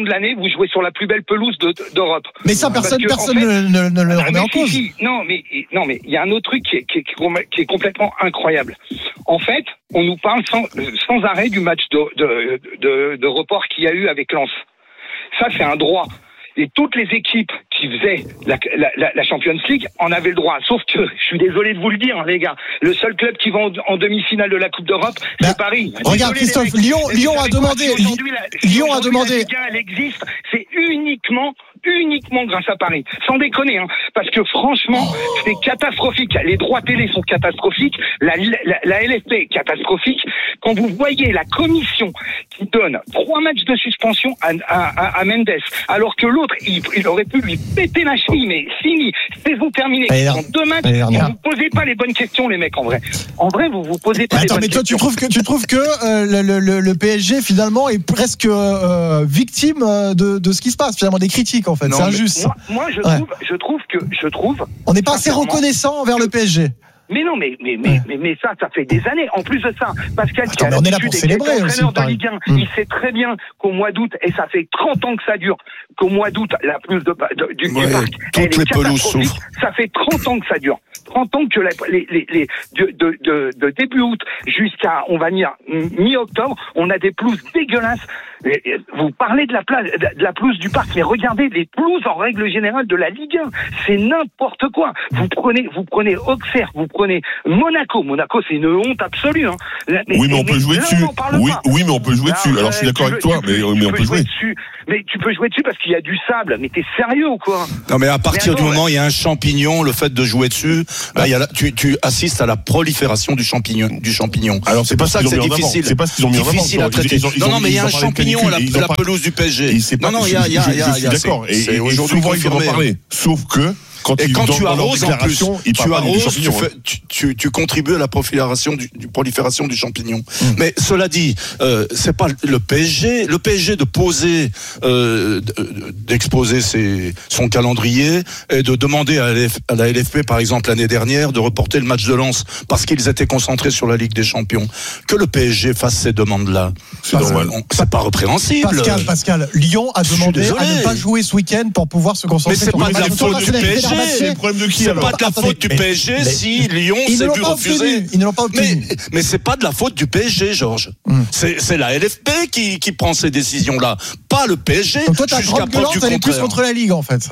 de l'année, vous jouez sur la plus belle pelouse de, d'Europe. Mais ça, personne, que, personne en fait, ne, ne, ne le ah, remet en si, cause. Si. Non, mais non, mais il y a un autre truc qui est, qui, est, qui est complètement incroyable. En fait, on nous parle sans, sans arrêt du match de, de, de, de report qu'il y a eu avec Lens. Ça, c'est un droit. Et toutes les équipes qui faisaient la, la, la, la Champions League en avaient le droit. Sauf que, je suis désolé de vous le dire, les gars, le seul club qui va en, en demi-finale de la Coupe d'Europe, bah, c'est Paris. Regarde, désolé, Christophe, Lyon, Lyon a demandé. Si aujourd'hui, la, si Lyon a demandé. La Ligue un, elle existe, c'est uniquement, uniquement grâce à Paris. Sans déconner, hein. Parce que franchement, c'est catastrophique. Les droits télé sont catastrophiques. La, la, la L F P est catastrophique. Quand vous voyez la commission qui donne trois matchs de suspension à, à, à Mendes, alors que l'autre, il, il aurait pu lui péter la cheville, mais fini, saison terminée. En deux matchs, vous vous posez pas les bonnes questions, les mecs, en vrai. En vrai, vous vous posez pas Attends, les bonnes mais toi, questions. tu trouves que, tu trouves que euh, le, le, le P S G, finalement, est presque euh, victime de, de ce qui se passe, finalement, des critiques, en fait. Non, c'est injuste. Moi, moi je, ouais. trouve, je trouve que, je trouve. On n'est pas assez reconnaissant envers le P S G. Mais non, mais mais mais, ouais. mais mais ça, ça fait des années. En plus de ça, Pascal, Attends, qui a l'habitude d'être entraîneur de Ligue un, mmh. il sait très bien qu'au mois d'août, et ça fait trente ans que ça dure, qu'au mois d'août, la pelouse de, de, du, ouais, du parc, toutes les pelouses souffrent. Ça fait trente ans que ça dure. trente ans que la, les les les de, de de de début août jusqu'à on va dire mi-octobre, on a des pelouses dégueulasses. Vous parlez de la place, de la pelouse du parc, mais regardez les pelouses en règle générale de la Ligue un, c'est n'importe quoi. Vous prenez, vous prenez Auxerre, vous prenez Monaco. Monaco, c'est une honte absolue. Hein. Mais, oui, mais on mais, peut jouer dessus. Oui, oui, mais on peut jouer dessus. Alors, je suis d'accord avec toi, mais, mais on peut jouer dessus. Mais tu peux jouer dessus parce qu'il y a du sable. Mais t'es sérieux ou quoi? Non, mais à partir mais attends, du moment où il y a un champignon, le fait de jouer dessus, bah, il y a la, tu, tu assistes à la prolifération du champignon. Du champignon. Alors, c'est pas ça que c'est difficile. C'est pas ce qu'ils ont mis en avant. Difficile à traiter. Non, non, mais il y a un champignon à la pelouse du P S G. Non, non, il y a, il y a, il y a. Je suis d'accord. Et aujourd'hui, souvent, ils vont en parler. Sauf que. Quand et ils, quand tu arroses en plus, tu arroses, tu, fais, hein. tu, tu, tu contribues à la prolifération du, du prolifération du champignon. Mmh. Mais cela dit, euh, c'est pas le P S G. Le P S G de poser, euh, d'exposer ses, son calendrier et de demander à, L F, à la L F P, par exemple l'année dernière, de reporter le match de Lens parce qu'ils étaient concentrés sur la Ligue des Champions. Que le P S G fasse ces demandes-là, c'est, c'est pas repréhensible. Pascal, Pascal, Lyon a demandé à ne pas jouer ce week-end pour pouvoir se concentrer. Mais c'est sur pas de la faute du P S G. C'est le problème de qui C'est alors pas de la faute du P S G mais, si Lyon s'est vu refuser. Ils ne l'ont pas obtenu. Mais, mais c'est pas de la faute du P S G, Georges. Mm. C'est, c'est la L F P qui, qui prend ces décisions-là, pas le P S G. Donc toi, ta grande gueulante, elle est plus contre la Ligue, en fait.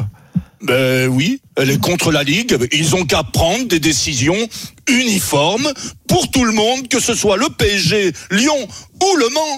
Ben oui, elle est contre la Ligue. Ils ont qu'à prendre des décisions uniformes pour tout le monde, que ce soit le P S G, Lyon ou Le Mans.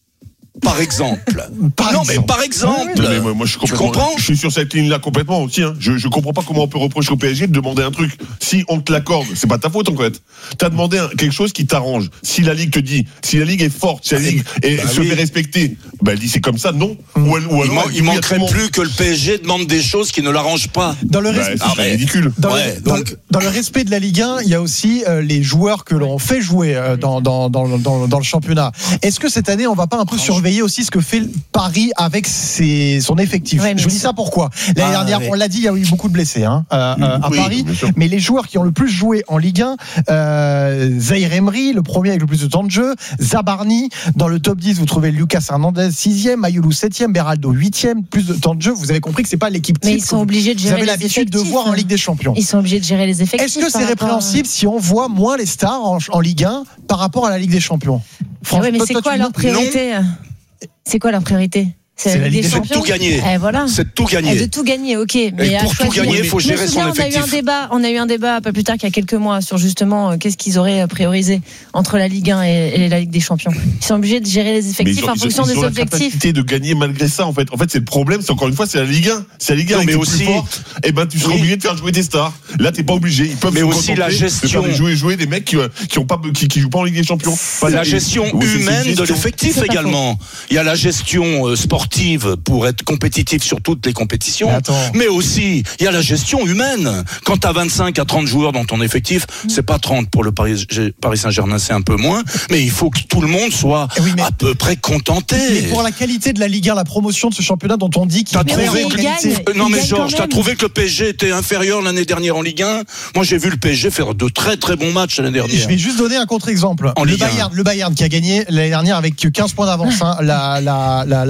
Par exemple. Par non, exemple. mais par exemple. Non, mais moi, moi, je tu comprends? Je suis sur cette ligne-là complètement aussi. Hein. Je, je comprends pas comment on peut reprocher au P S G de demander un truc. Si on te l'accorde, c'est pas ta faute en fait. T'as demandé un, quelque chose qui t'arrange. Si la Ligue te dit, si la Ligue est forte, si la Ligue est, bah se oui. fait respecter, bah elle dit c'est comme ça, non. Mmh. Ou, elle, ou alors, il, man, il manquerait plus que le P S G demande des choses qui ne l'arrangent pas. Dans le, bah, respect, c'est ah, ridicule. Dans, ouais, le, donc... dans, dans le respect de la Ligue un, il y a aussi euh, les joueurs que l'on fait jouer euh, dans, dans, dans, dans, dans le championnat. Est-ce que cette année, on va pas un peu surveiller aussi ce que fait Paris avec ses, son effectif? ouais, Je vous dis ça pourquoi. L'année ah, dernière, ouais. on l'a dit, il y a eu beaucoup de blessés hein, euh, à oui, Paris. Mais les joueurs qui ont le plus joué en Ligue un, euh, Zaïre Emery, le premier avec le plus de temps de jeu, Zabarni, dans le top dix, vous trouvez Lucas Hernandez sixième, Mayulu septième, Beraldo huitième, plus de temps de jeu. Vous avez compris que c'est pas l'équipe type. Mais ils sont obligés de gérer les effectifs. Vous avez l'habitude de voir en Ligue des Champions. Ils sont obligés de gérer les effectifs. Est-ce que c'est répréhensible à... si on voit moins les stars en, en Ligue un par rapport à la Ligue des Champions? Oui, mais c'est quoi leur priorité? C'est quoi leur priorité? C'est, c'est la Ligue des Champions. C'est tout gagner. Eh, voilà. C'est tout gagner. Eh, de tout gagner, ok. Mais et pour tout gagner, il faut gérer son effectif. On a eu un débat, on a eu un débat pas plus tard qu'il y a quelques mois sur justement euh, qu'est-ce qu'ils auraient priorisé entre la Ligue un et, et la Ligue des Champions. Ils sont obligés de gérer les effectifs ont, en fonction ils des ont objectifs. La capacité de gagner malgré ça, en fait. En fait, c'est le problème. C'est encore une fois, c'est la Ligue un. C'est la Ligue un. Non, mais aussi, forte, et ben, tu seras oui. obligé de faire jouer des stars. Là, t'es pas obligé. Ils peuvent. Mais aussi la gestion. Jouer, jouer des mecs qui, qui ont pas, qui, qui jouent pas en Ligue des Champions. La gestion humaine de l'effectif également. Il y a la gestion sportive pour être compétitif sur toutes les compétitions, mais, mais aussi il y a la gestion humaine. Quand tu as vingt-cinq à trente joueurs dans ton effectif, mmh. c'est pas trente pour le Paris, Paris Saint-Germain, c'est un peu moins, mais il faut que tout le monde soit oui, à peu près contenté. Mais pour la qualité de la Ligue un, la promotion de ce championnat dont on dit qu'il t'as trouvé que... gagne, Non mais Georges, t'as trouvé que le P S G était inférieur l'année dernière en Ligue un? Moi j'ai vu le P S G faire de très très bons matchs l'année dernière. Je vais juste donner un contre-exemple. En le Bayern, le Bayern qui a gagné l'année dernière avec quinze points d'avance, hein, la, la, la, la Bundesliga.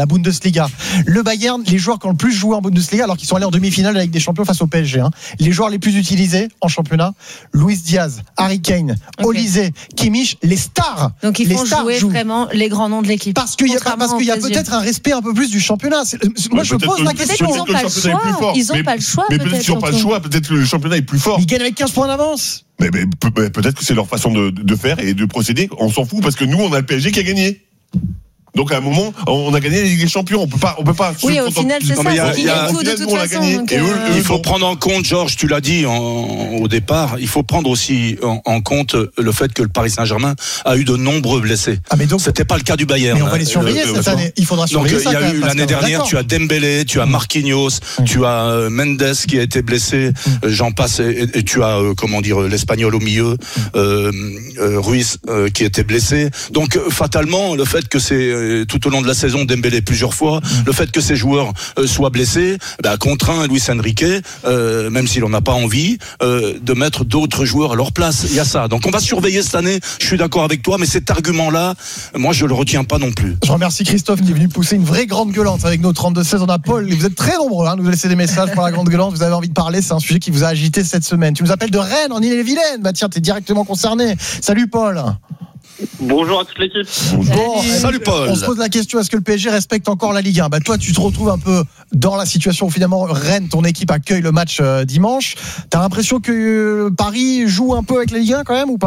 Bundesliga. Le Bayern, les joueurs qui ont le plus joué en Bundesliga, alors qu'ils sont allés en demi-finale avec des champions face au P S G. Hein. Les joueurs les plus utilisés en championnat, Luis Diaz, Harry Kane, okay. Olise, Kimmich, les stars. Donc ils les font stars jouer jouent. vraiment les grands noms de l'équipe. Parce qu'il y a, parce qu'il y a peut-être un respect un peu plus du championnat. C'est, moi, ouais, je pose la question. Ils n'ont pas le choix. Ils n'ont pas le choix. Mais peut-être qu'ils n'ont pas le choix. Peut-être que le championnat est plus fort. Ils gagnent avec quinze points d'avance. Mais, mais peut-être que c'est leur façon de, de faire et de procéder. On s'en fout parce que nous, on a le P S G qui a gagné. Donc à un moment, on a gagné la Ligue des Champions. On peut pas, on peut pas. Oui, au final, c'est ça. Il y a tout de toute façon. Et eux, il faut prendre en compte, Georges, tu l'as dit en, au départ, il faut prendre aussi en, en compte le fait que le Paris Saint-Germain a eu de nombreux blessés. Ah mais donc, c'était pas le cas du Bayern. Mais on va les surveiller le, cette année. Il faudra surveiller donc, ça. Donc il y a eu l'année dernière, d'accord. Tu as Dembélé, tu as Marquinhos, mmh. tu as Mendes qui a été blessé. Mmh. J'en passe et, et tu as euh, comment dire l'Espagnol au milieu, mmh. euh, euh, Ruiz euh, qui était blessé. Donc euh, fatalement, le fait que c'est euh, tout au long de la saison Dembélé plusieurs fois, mmh. le fait que ces joueurs euh, soient blessés, bah, contraint Luis Enrique, euh, même s'il en a pas envie, euh, de mettre d'autres joueurs à leur place. Il y a ça. Donc on va surveiller cette année. Je suis d'accord avec toi, mais cet argument-là, moi je le retiens pas non plus. Je remercie Christophe qui est venu pousser une vraie grande gueulante avec nos trente-deux seize. On a Paul. Vous êtes très nombreux, hein, nous laisser des messages pour la grande gueulante. Vous avez envie de parler. C'est un sujet qui vous a agité cette semaine. Tu nous appelles de Rennes, en Ille-et-Vilaine. Bah tiens, t'es directement concerné. Salut Paul. Bonjour à toute l'équipe. Bon, salut, salut Paul. On se pose la question, est-ce que le P S G respecte encore la Ligue un ? Bah toi, tu te retrouves un peu dans la situation où finalement Rennes, ton équipe accueille le match euh, dimanche. T'as l'impression que euh, Paris joue un peu avec la Ligue un quand même ou pas ?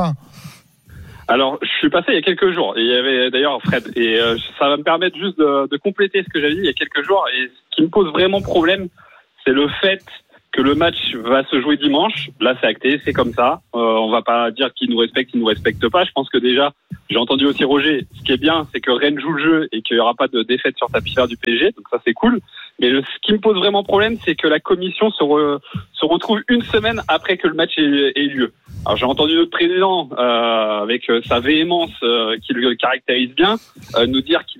Alors, je suis passé il y a quelques jours, et il y avait d'ailleurs Fred, et euh, ça va me permettre juste de, de compléter ce que j'avais dit il y a quelques jours, et ce qui me pose vraiment problème, c'est le fait que le match va se jouer dimanche. Là, c'est acté, c'est comme ça. Euh, on va pas dire qui nous respecte, qui nous respecte pas. Je pense que déjà, j'ai entendu aussi Roger. Ce qui est bien, c'est que Rennes joue le jeu et qu'il y aura pas de défaite sur tapis vert du P S G. Donc ça, c'est cool. Mais le, ce qui me pose vraiment problème, c'est que la commission se, re, se retrouve une semaine après que le match ait, ait lieu. Alors j'ai entendu notre président, euh, avec sa véhémence euh, qui le caractérise bien, euh, nous dire qu'il